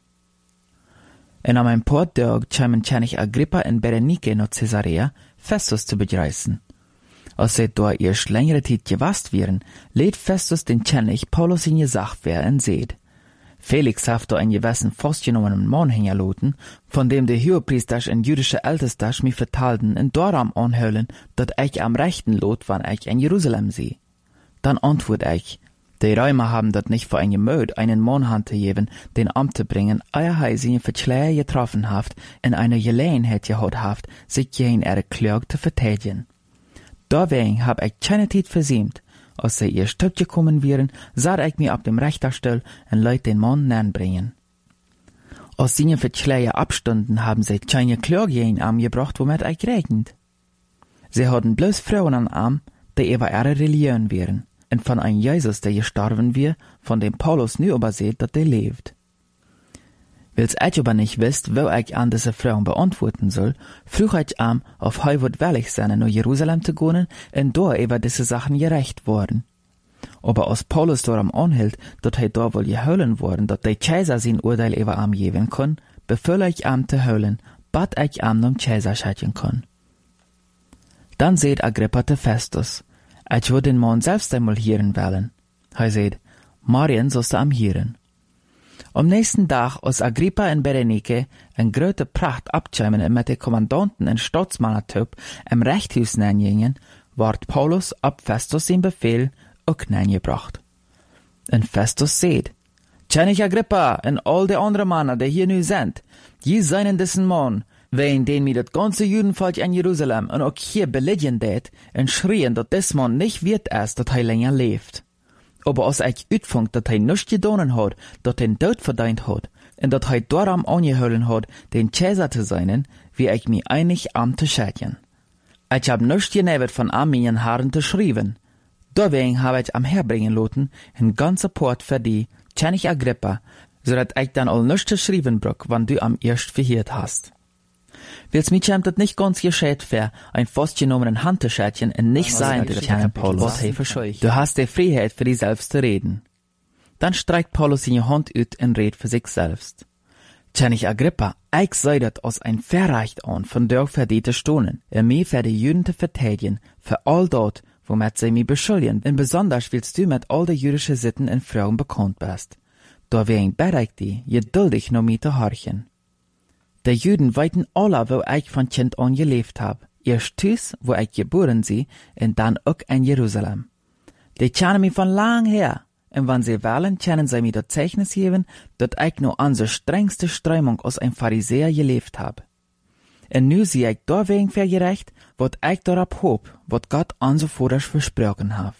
Und am ein paar Tagen kamen König Agrippa und Berenike nach Caesarea, Festus zu begrüßen. Als sie dort erst längere Zeit gewasst wären, lädt Festus den König Paulus in gesagt wer und seht. Felix hat da einen gewissen festgenommenen Mann hingerloten, von dem der Hohepriester und jüdische Ältester mich vertalten und darum anhöhlen, dass ich am rechten Lot, wann ich in Jerusalem sehe. Dann antwort ich, die Römer haben dort nicht für ein Gemüt, einen Mann hanzugeben, den Amt zu bringen, ehe er sie für Schläge getroffen haft, in einer Gelegenheit gehabt haft, sich gegen ihre Klage zu verteidigen. Deswegen hab ich keine Zeit versäumt. Als sie ihr Stück gekommen wären, sah ich mich ab dem Richterstuhl und leut den Mann nährbringen. Als sie für Schläge abstunden, haben sie keine Klage in Arm gebracht, womit ich regnet. Sie hatten bloß Frauen an Arm, die über ihre Religion wären, und von einem Jesus, der gestorben wir, von dem Paulus nu überseht, dass der lebt. Weil's ich aber nicht wisst, wo ich an diese Fragen beantworten soll, frug ich am, auf heu wird willig sein, nach Jerusalem zu gehen, und dort über diese Sachen gerecht worden. Aber als Paulus darum anhielt, dass da wohl geholen worden, dass der Cäsar sein Urteil über am geben kann, befüll ich am zu holen, bat ich am nom Cäsar schatten kann. Dann seht Agrippa zu Festus, ich würde den Mann selbst einmal hören wollen. Er seht, Marien sollst du am hören. Am nächsten Tag, als Agrippa und Berenike in große Pracht abkämen und mit den Kommandanten und Staatsmannertyp im Rechthaus nähngingen, ward Paulus ab Festus sein Befehl auch nähngebracht. Und Festus seht, König Agrippa und all die anderen Männer, die hier nu sind, die seien diesen Mann, wegen den mir das ganze Judenvolk in Jerusalem und auch hier beledigen det und schrien, dass des Mann nicht wird erst, dass er länger lebt. Aber als ich uitvond, dass er nichts getan hat, dass er den Tod verdient hat, und dass er darum angeholen hat, den Cäsar zu sein, wie ich mich einig am zu schätzen. Ich hab nichts genevert von meinen Haaren zu schreiben. Deswegen habe ich am herbringen lassen, ein ganzer Port für die, König Agrippa, so dass ich dann all nichts zu schreiben brauch, wann du am erst verhört hast. Weil's mich scheint das nicht ganz gescheit wär, ein festgenommenen Handtäschchen und nicht sein, der König Paulus. Du hast die Freiheit für dich selbst zu reden. Dann streckt Paulus seine Hand ut und redet für sich selbst. König Agrippa, ich sei das als ein Verrecht an, von der verdiente Stunden, mich für die Juden zu verteidigen, für all dort, womit sie mich beschuldigen, und besonders willst du mit all den jüdischen Sitten und Fragen bekannt bist. Deswegen bitte ich dich, geduldig noch mit zu horchen. Die Juden weiten alle, wo ich von Kind an gelebt hab. Erst Tüß, wo ich geboren sie, und dann auch in Jerusalem. Die kennen mich von lang her, und wenn sie wollen, können sie mir das Zeichnis geben, dass ich nur an der strengste Strömung als ein Pharisäer gelebt hab. Und nu sehe ich deswegen für gerecht, wat ich darauf hob, wat Gott uns vorher versprochen hat.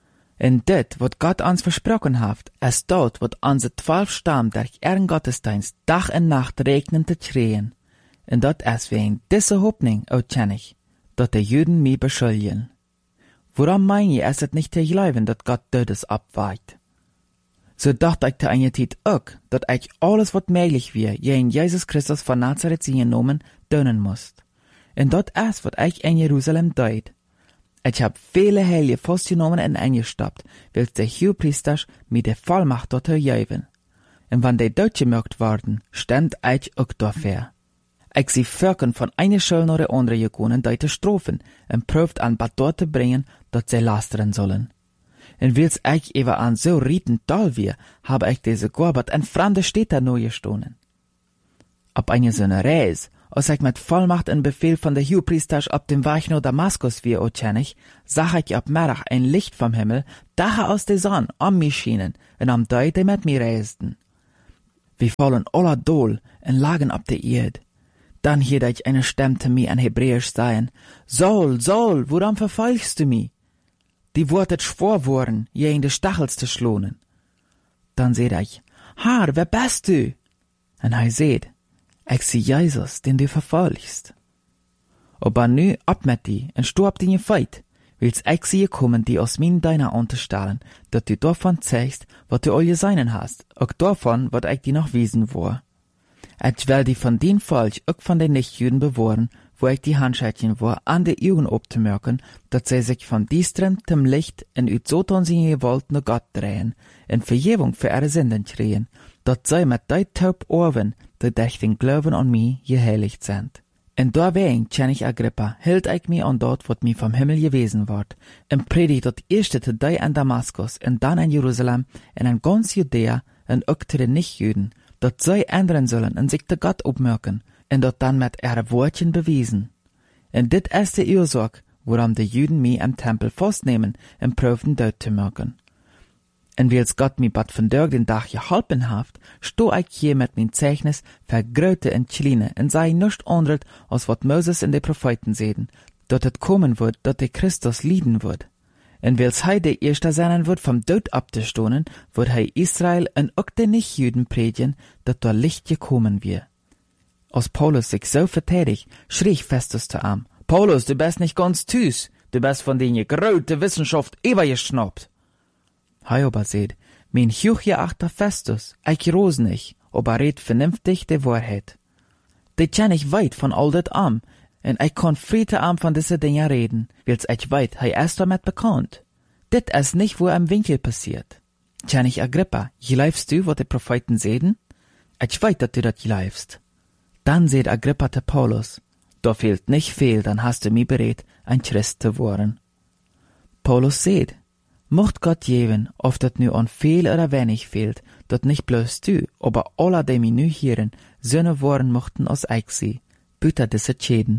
Und das, wat Gott uns versprochen hat, ist dort, wat unsere 12 Stamm durch ihren Gottesdienst Tag und Nacht regnen zu kreen. Und dat ist wegen dieser Hoffnung, o König, dass die Juden mich beschuldigen. Woran mein ich, ist es nicht zu glauben, dass Gott Todes abweicht? So dachte ich zu einer Zeit auch, dass ich alles, was möglich wäre, gegen Jesus Christus von Nazareth sie genommen, tun muss. Und dat ist, was ich in Jerusalem deut. Ich hab viele Heilige festgenommen und eingestoppt, weil der Hohepriester mir die Vollmacht dort geben. Und wenn die dort gemerkt worden, stand ich auch dafür. Ich sie Völkern von einer Schule nach der anderen gegangen, die zu strafen, und prüft an Bad dort zu bringen, dass sie lastern sollen. En wils ich ewer an so rieten toll wie, habe ich diese Gorbert en fremde Städte neu gestohlen. Ob eine so eine Reis, als ich mit Vollmacht en Befehl von der Hohepriesters ab dem Weg nach Damaskus wie otjennig, sah ich ab Merach ein Licht vom Himmel, daher aus der Sonne um mich schienen, en am Deu, die mit mir reisten. Wir fallen aller Dol en lagen ab der Erde. Dann hielt ich eine Stimme zu mir in Hebräisch sagen, Saul, Saul, woran verfolgst du mich? Die wortet schwor worden, je in de Stachels zu schlonen. Dann seht ich, Herr, wer bist du? En hij seht, ich sie Jesus, den du verfolgst. Aber nu ab mit die, en stopp die Feit, wils ich sie kommen, die aus min deiner unterstellen, dat du davon zeigst, wat du all geseinen hast, auch davon, wat ich die noch wiesen war. Ich will die von den Volk, auch von den Nichtjuden bewahren, wo ich die Handschädchen war, an die Augen abzumerken, dat sie sich von diestren zum Licht en uit Soton sie gewollt nach Gott drehen, en Vergebung für ihre Sünden kriegen, dat sie mit dei taub Ohren, die durch den Glauben an mich geheiligt sind. En daarbij, König Agrippa, hielt ich mich an dort, wat mir vom Himmel gewesen ward, en predigt dat erste te dei in Damaskus, en dann in Jerusalem, en in ganz Judäa, en ook te den Nichtjuden, dat zij ändern sollen en sich de Gott opmerken, en dat dan met ihre Wortchen bewiesen. En dit is de Ursache, waarom de Juden mich im Tempel festnehmen en proefden dood te merken. En wils Gott mi bad vandaag den Dag geholpen haft, sto ik hier met mijn Zeichnis vergrote en kleine en sei nicht anderes als wat Moses in de Propheten sehen, dat het komen wird, dat de Christus lieden wird. En wils hij de eerste zijn wird vom Dood abzustonen, wird hij Israel en ook de Nichtjuden predigen, dat der Licht gekommen wir. Als Paulus sich so verteidigt, schrie Festus zu ihm, Paulus, du bist nicht ganz tüß, du bist von den gegraute Wissenschaft übergeschnappt. Hij aber seht, mein hochgeachter Festus, ich ros nicht, aber red vernünftig de Wahrheit. Die kenn ich weit von all dat am, en ich kann friede am von diese Dinge reden, wils ich weit, hij ist damit bekannt. Dit is nicht, wo im Winkel passiert. König Agrippa, geleifst du, wat die Propheten sehen? Ich weit, dat du dat geleifst. Dann seht Agrippa te Paulus, da fehlt nicht viel, dann hast du mich bereit, ein Christ zu worden. Paulus seht, mocht Gott geben, of dat nu an viel oder wenig fehlt, dat nicht bloß du, aber alle, die mich nu hören, Söhne worden mochten als ich sie, büter diese Schäden.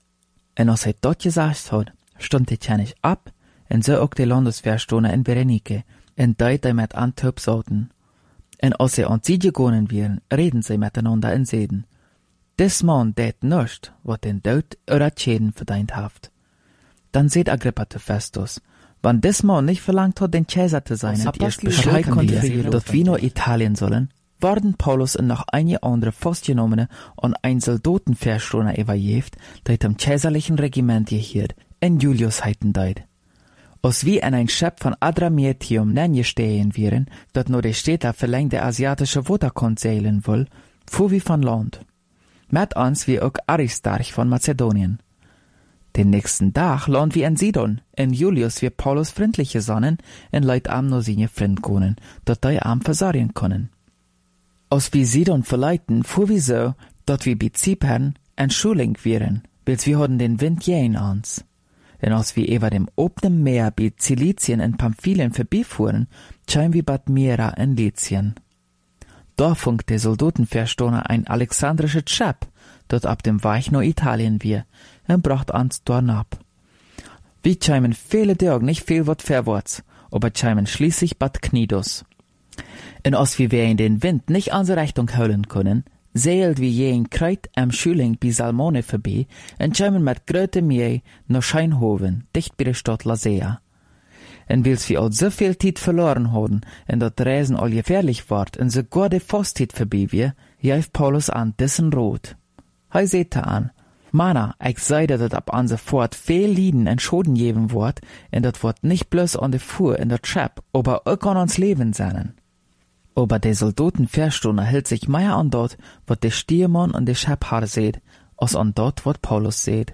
En als dat gesagt hat, stund die König ab, en so auch die Landesverstoner in Berenike, en die mit Antwerp sollten. En als sie an sie gegangen wären, reden sie miteinander in Seden. Des Mann tät nicht, wat den Tod oder Schäden verdient haft. Dann seht Agrippa zu Festus, wann des Mann nicht verlangt hat, den Kaiser zu sein, und erst Bescheid wir, dass wir nach Italien sollen, worden Paulus und noch einige andere Festgenommene an ein Soldatenverstoner überjeft, der dem kaiserlichen Regiment gehielt, in Julius heiten deit. Als wir in ein Schiff von Adramyttium nennestehen wären, dat nur die Städte verlängert der asiatische Waterkant seilen will, fuhr wir von Land. Mit uns wie auch Aristarch von Mazedonien. Den nächsten Tag lohnt wir in Sidon, in Julius wir Paulus freundliche Sonnen, in Leut am nur seine Freund können, dat die am versorgen können. Als wir Sidon verleiten, fuhr wir so, dat wir bei Zypern en Schuling wären, bis wir hatten den Wind jähen uns. Denn als wir über dem obenen Meer bei Zilizien in Pamphylien vorbeifuhren, schauen wir Bad Mira in Lycien. Da funkt der Soldatenverstoner ein alexandrisches Schiff, dat ab dem Weg nach Italien wir, und bracht uns dort ab. Wir scheimen viele Tage nicht viel wat vorwärts, aber scheimen schließlich Bad Knidos. Und als wir in den Wind nicht unsere Richtung holen können, seilt wir je in Kreuz am Schüling bei Salmone vorbei und scheimen mit gröte Meer nach Scheinhoven, dicht bei der Stadt Lasea. Und wils wir all so viel Zeit verloren haben und dat Reisen all gefährlich ward und sogar die Fastzeit vorbei wir, jäft Paulus an dessen Rot. Hei seht an, Mana, ich seide, dat ab an sofort viel Lieden und Schoden geben wort, und dat wort nicht bloß an de Fuhr in der Chap, aber auch an uns Leben seinen. Aber der Soldatenverstoner hält sich mehr an dort, wat der Stiermann und der Schaphaar seht, als an dort, wat Paulus seht.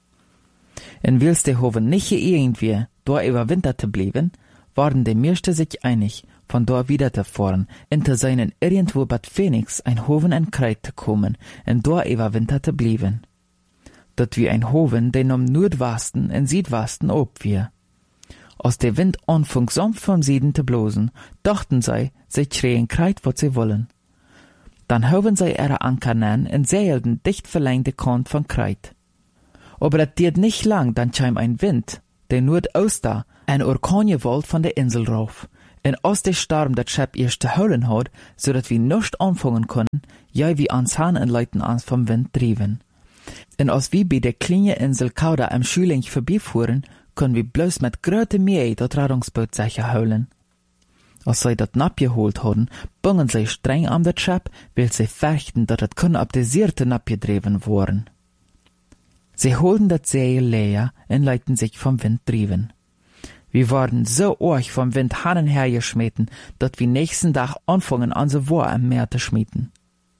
Und wils der Hoven nicht irgendwie da überwintert zu bleiben, waren die meisten sich einig, von dort wieder zu fahren, hinter seinen irgendwo Bad Phoenix ein Hoven in Kreuz zu kommen, und da überwintert zu bleiben. Dat wie ein Hoven, den am Nordwesten und Südwesten ob wir. Als der Wind anfing sanft vom Süden zu blosen, dachten sie schreien kreit, was sie wollen. Dann hoben sie ihre Anker an und seilten dicht verlängte Kant von Kreit. Aber das dauert nicht lang, dann kam ein Wind, der Nordoster, ein Orkangewalt von der Insel rauf. Und als der Sturm das Schiff erst zu holen hat, so dass wir nicht anfangen können, ja wie ans Hahn und Leuten ans vom Wind trieben. Und als wir bei der kleinen Insel Kauda am Schüling vorbeifuhren, können wir bloß mit größter Mühe das Rettungsboot sicher holen. Als sie das abgeholt hatten, bungen sie streng an das Schiff, weil sie fürchten, dass das können ab der Seite abgedreven worden. Sie holten das Seil leer und leiten sich vom Wind trieben. Wir waren so arg vom Wind hin und her geschmeten, dass wir nächsten Tag anfangen, unser War am Meer zu schmieden.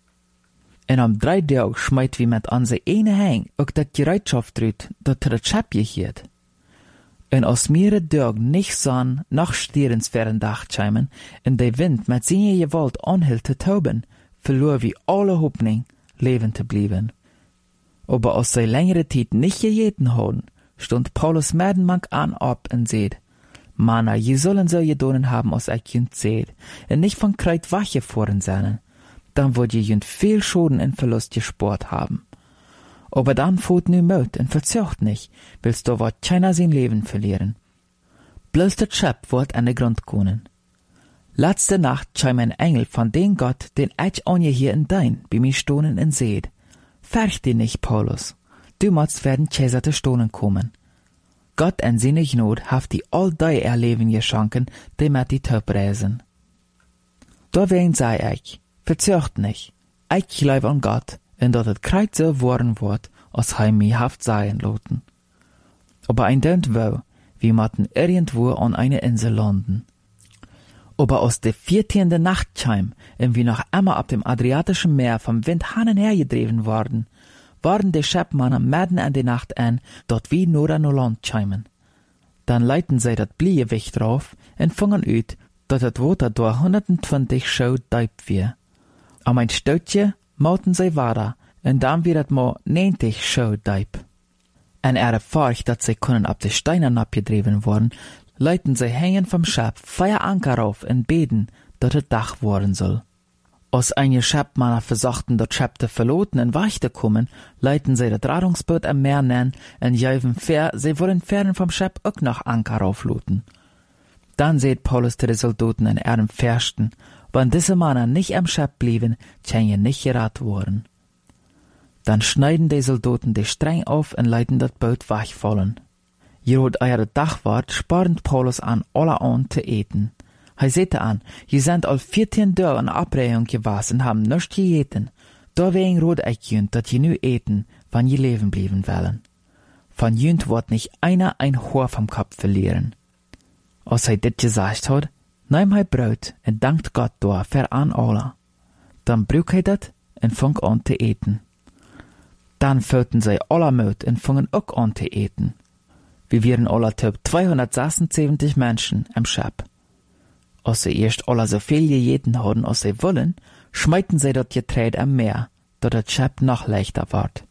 Und am 3 Tagen schmeit wir mit unser eine Hang auch das Gereitschaft drüt, das das Schiff gehiert. Und als mehrere Tage nicht Sonn nach stierensfernen Dach scheimen, und der Wind mit seiner Gewalt anhielt zu toben, verlor wir alle Hoffnung, leben zu bleiben. Aber als sie längere Zeit nicht gejeten haben, stund Paulus Merdenmank an ab und seht, Manna, je sollen so gedonen haben, als ich jünd seht, und nicht von Kreit wache voren sein, dann wollt je jünd viel Schaden und Verlust gespart haben. Aber dann fort nu Mut und verzöcht nicht, willst du wat keiner sein Leben verlieren. Bloß das Schiff wird an den Grund kommen. Letzte Nacht kam ein Engel von dem Gott, den ich an je hier in dein, bei mir stohnen und seht. Fürcht dich nicht, Paulus. Du musst werden Cäsar zu stohnen kommen. Gott en seine Gnade haft die all die Erleben geschenken, die mit die Töp reisen. Dawein sei ich, verzöcht nicht, ich glaube an Gott, und dat het kreit so worden wordt, als hij mij haft sein loten. Aber ein dönt wo, wir matten irgendwo an eine Insel landen. Aber aus der 14. Nacht kam, und wir noch immer ab dem Adriatischen Meer vom Wind hin und her gedreven worden, waren die Schiffmänner mitten in die Nacht an, dort wie nur an Land kamen. Dann leiten sie dat Bliegewicht drauf und fangen ut, dat het Water durch 120 Schau deip wir. Am ein Stootje mauten sie weiter, und dann wird het mal 90 Schau deip. En furcht, dat sie können ab de Steinen abgedreven worden, leiten sie hängen vom Schiff 4 Anker auf und beten, dat het Dach worden soll. Als einige Schiffmänner versuchten, das Schiff zu verloten und weich zu kommen, leiten sie das Rettungsboot am Meer nennen und jäuven fair, sie wollen fern vom Schiff auch noch Anker aufluten. Dann seht Paulus zu den Soldaten in ihrem Fürsten, wenn diese Männer nicht am Schiff blieben, können nicht gerat worden. Dann schneiden die Soldaten die Streng auf und leiten das Boot wegfallen. Jerot eure Dachwart spornt Paulus an, alle an zu eten. Hij zette an, je sind al 14 Tage in Abreihung gewesen und haben nichts gegeten. Deswegen rot ich jünd, dat je nu eten, wann je leben blieben wollen. Von jünd wird nicht einer ein Haar vom Kopf verlieren. Als hij dit gesagt hat, nahm hij Brot und dankt Gott dafür an alle. Dann brück hij dat und fang an zu eten. Dann füllten sie alle Mut und fangen auch an zu eten. Wir wären alle Typ 276 Menschen am Schiff. Als sie erst alle so viel gegeten haben, als sie wollen, schmeiten sie das Getreide am Meer, dat das Schiff noch leichter ward.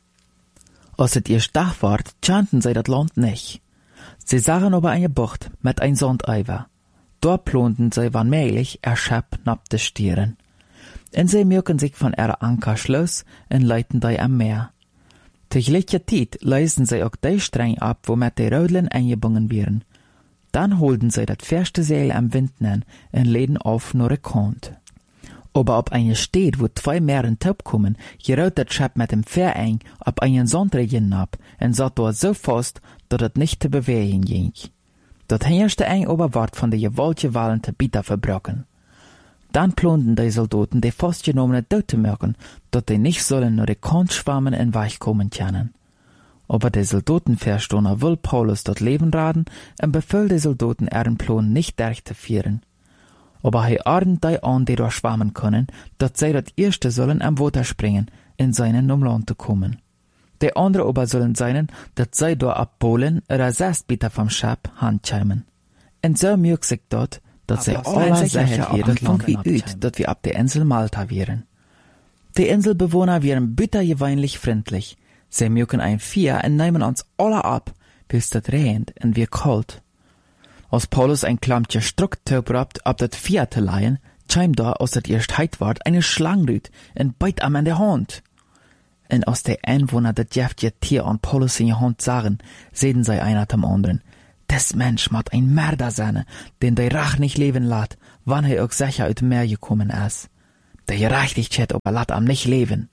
Als es erst Dach ward, kannten sie das Land nicht. Sie sahen aber eine Bucht mit ein Sandeiver. Dort plonten sie wann möglich ihr Schiff abzustieren. Und sie merken sich von ihrer Anker Schluss und leiten die am Meer. Zur gleichen Zeit leisten sie auch die Streng ab, womit die Rödeln eingebunden werden. Dann holten sie das feste Seil am Wind an und leden auf nur Kant. Aber ob eine steht, wo 2 Meeren Top kommen, gerät das Schiff mit dem Fähr ein, ab einen Sandregen ab und satt dort so fest, dass es nicht zu bewegen ging. Das herrschte ein Oberwart von der gewaltigen Wallen zu bitter verbrochen. Dann plonten die Soldaten die festgenommenen dort zu merken, dass die nicht sollen nur die Kant schwammen und weich kommen können. Aber die Soldaten verstehen will Paulus dort Leben raten und befiehlt die Soldaten ihren Plan nicht durchzuführen. Aber er ordnet die an, die dort schwammen können, dass sie das erste sollen am Wasser springen, in seinen Land zu kommen. Die andere aber sollen sein, dass sie dort abholen oder 6 Meter vom Schiff handkämen. Und so mögt sich dort, dass sie alle sicher werden, von wie üt, dass wir ab der Insel Malta wären. Die Inselbewohner wären bittergewöhnlich freundlich. Sie mögen ein Vier und nehmen uns alle ab, bis das regnet und wir kalt. Als Paulus ein klampje Struck töbrabt, ab dat vierte Leien, chim da, als dat erst heit ward, eine Schlangrüt, en beit am an der Hand. En als der Einwohner dat jäftje Tier an Paulus in je Hand sagen, sehen sie einer dem anderen. Des Mensch mat ein Mörder seine, den der Rach nicht leben lat, wann er auch sicher uit Meer gekommen ist. Der Gerechtigkeit aber lat am nicht leben.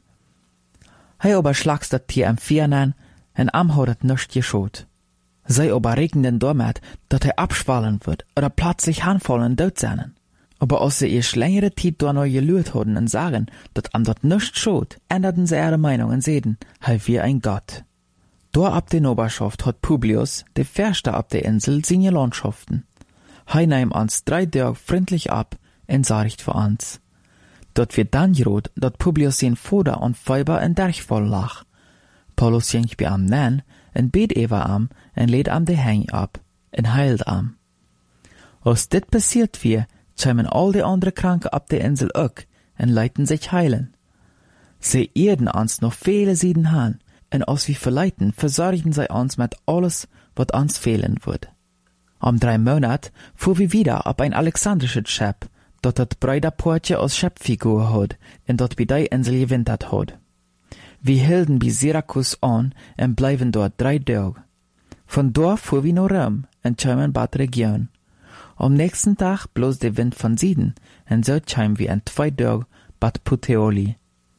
Hij aber schlags dat Tier am Viernen, en am houdet nischt geschot. Sei aber regnen damit, dat er abschwallen wird oder plötzlich hanfallen dort seinen. Aber als sie ihr längere Zeit da noch gelüht haben und sagen, dat am dort nischt schot, änderten sie ihre Meinung und sehen, halt wie ein Gott. Da ab der Oberschaft hat Publius, der Förster ab der Insel, seine Landschaften. Hij nahm uns 3 Tage freundlich ab und sorgt für uns. Dort wird dann gerot, dat Publius sein Vater und Weiber in Derchfall lag. Paulus ging bei am nen, en bet Eva am, en lädt am de Heng ab, en heilt am. Als dit passiert wie, chimen all die andere Kranke ab der Insel auch, en leiten sich heilen. Sie erden uns noch viele Sieden han, en als wir verleiten, versorgen sie uns mit alles, wat uns fehlen wird. Am 3 Monat fuhr wir wieder ab ein alexandrisches Schiff, dat dat Breiderportje aus Schifffigur hat, en dort bei der Insel gewintert hat. Wir hielten bei Syrakus an und bleiben dort 3 Tage. Von dort fuhr wir nach Rom und chimen Bad Region. Am nächsten Tag bloß der Wind von Süden und so chimen wir in 2 Tage Bad Puteoli.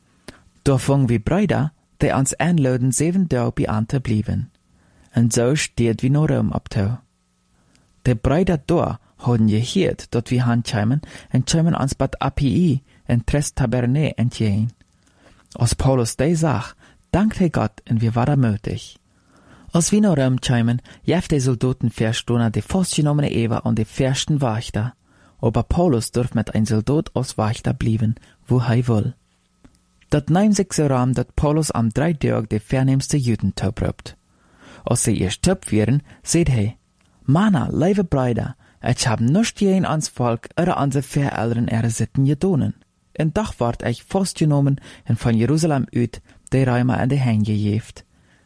Da fangen wir Brüder, die uns einladen 7 Tage bei Ante blieben. Und so steht wir nach Rom abtau. Die Brüder da haben gehört, dass wir hanchimen und chimen uns Bad Appii und Tres Tabernae entgehen. Als Paulus die sag, dankt er Gott und wir waren mutig. Als wir nach Rom chimen, jeft die Soldaten verstohnen die festgenommene Eva und die versten Wächter. Aber Paulus darf mit ein Soldat als Wächter blieben, wo er will. Dat nahm sich so ran, dat Paulus am 3 Tage die vornehmste Juden töprobt. Als sie erst töp wären, seht er, Mana, liebe Brüder, ich hab nicht jeden ans Volk oder an se Vereltern ihre Sitten gedonen. En dag ward ich vastgenomen en van Jerusalem uit de Räume an de Hänge gejeft.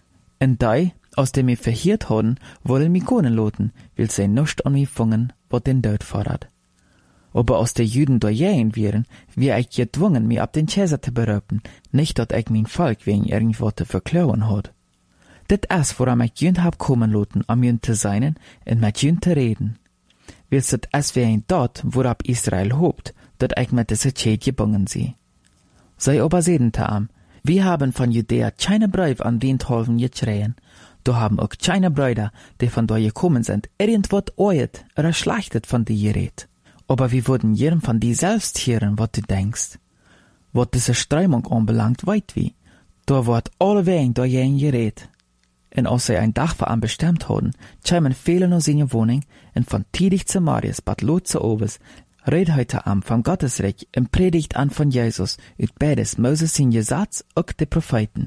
En die, als die mich verhiert hadden, wollen mich konen loten, will sie nicht an mich fangen, wat den Tod fordert. Aber als die Juden da jähen wären, wie ich gedwungen, mich ab den Käser zu berauben, nicht, dass ich mein Volk wegen irgendwas zu verklauen hat. Dit ist, woran ich jünd hab kommen loten, am jünd zu seinen und mit jünd zu reden. Willst het es wegen dort, worab Israel hobt, dat ich mit dieser Zeit gebungen sie. Sei aber sedente am, wir haben von Judäa keine Brief an Windholfen geschrien, da haben auch keine Brüder, die von da gekommen sind, irgendwas oet oder schlechtet von dir geredet. Aber wir würden jedem von dir selbst hören, was du denkst. Was diese Strömung anbelangt, weit wie, da wird alle wegen da jeden geredet. Und als sie ein Dach für an bestimmt haben, chimen viele noch seine Wohnung, und von Tidig zu Marius, Bad Lot zu Obers, red heute am von Gottesreich und predigt an von Jesus, ut beides Moses in Gesetz und die Propheten.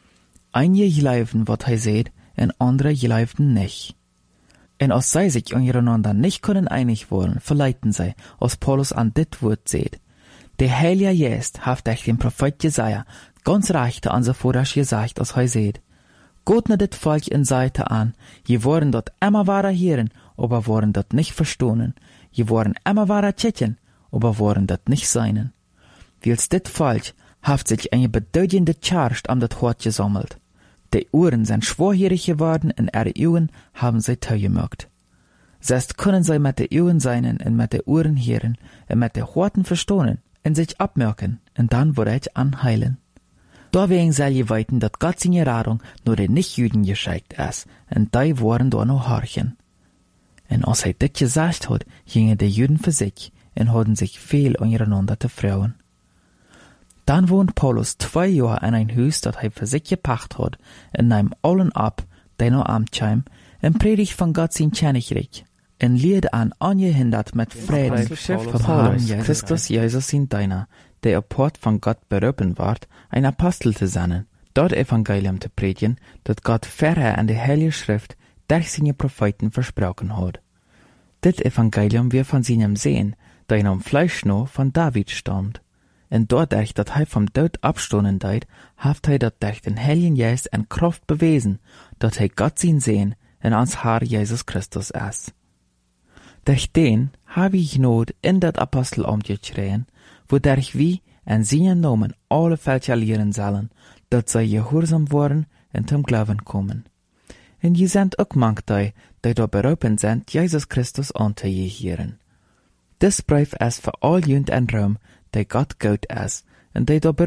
Einige geleifen, wat er seht, und andere geleifen nicht. Und als sie sich untereinander nicht können einig wollen, verleiten sie, als Paulus an dit Wort seht. Der Heilige Geist haft euch den Prophet Jesaja ganz recht an so vorrasch gesagt, als er seht. Gott ne dit Volk in Seite an, je worden dort immer wahrer Hirn, aber worden dort nicht verstohnen, je worden immer wahrer Tschetchen, aber worden dort nicht seinen. Wils dit Volk haft sich eine bedeutende Charst am dat Hort gesammelt. Die Uhren sind schwerhörig geworden und ihre Augen haben sie teugemacht. Selbst können sie mit den Augen seinen und mit den Uhren hören und mit den Horten verstohnen und sich abmerken und dann würde ich anheilen. Deswegen soll je weiten, dass Gott seine Radung nur den Nichtjuden geschickt ist und die waren da noch horchen. Und als er das gesagt hat, gingen die Juden für sich und hatten sich viel untereinander zu frauen. Dann wohnt Paulus 2 Jahre in ein Haus, das er für sich gepacht hat, und nahm allen ab, die noch amtscheim, und predigt von Gott sein Königreich, und lehrt an angehindert mit Frieden vom Herrn Christus Jesus in deiner, der apart von Gott berufen ward, ein Apostel zu sein, dort Evangelium zu predigen, das Gott vorher an der Heilige Schrift durch seine Propheten versprochen hat. Dit Evangelium wir von seinem Sehen, der in am Fleisch noch von David stammt. Und dadurch, dass er vom Tod abstoßen deit, haft er dat durch den Heiligen Geist en Kraft bewiesen, dass er Gott sein Sehen in ans Herr Jesus Christus ist. Durch den habe ich Not in dat Apostelamt geschrien, wodurch wir in seinen Namen alle Völker lehren sollen, dat sie gehorsam worden und zum Glauben kommen. Und je sind auch manche, die da berufen sind, Jesus Christus anzugehören. Das Brief ist für all jünd in Rom, die Gott gut ist, und die da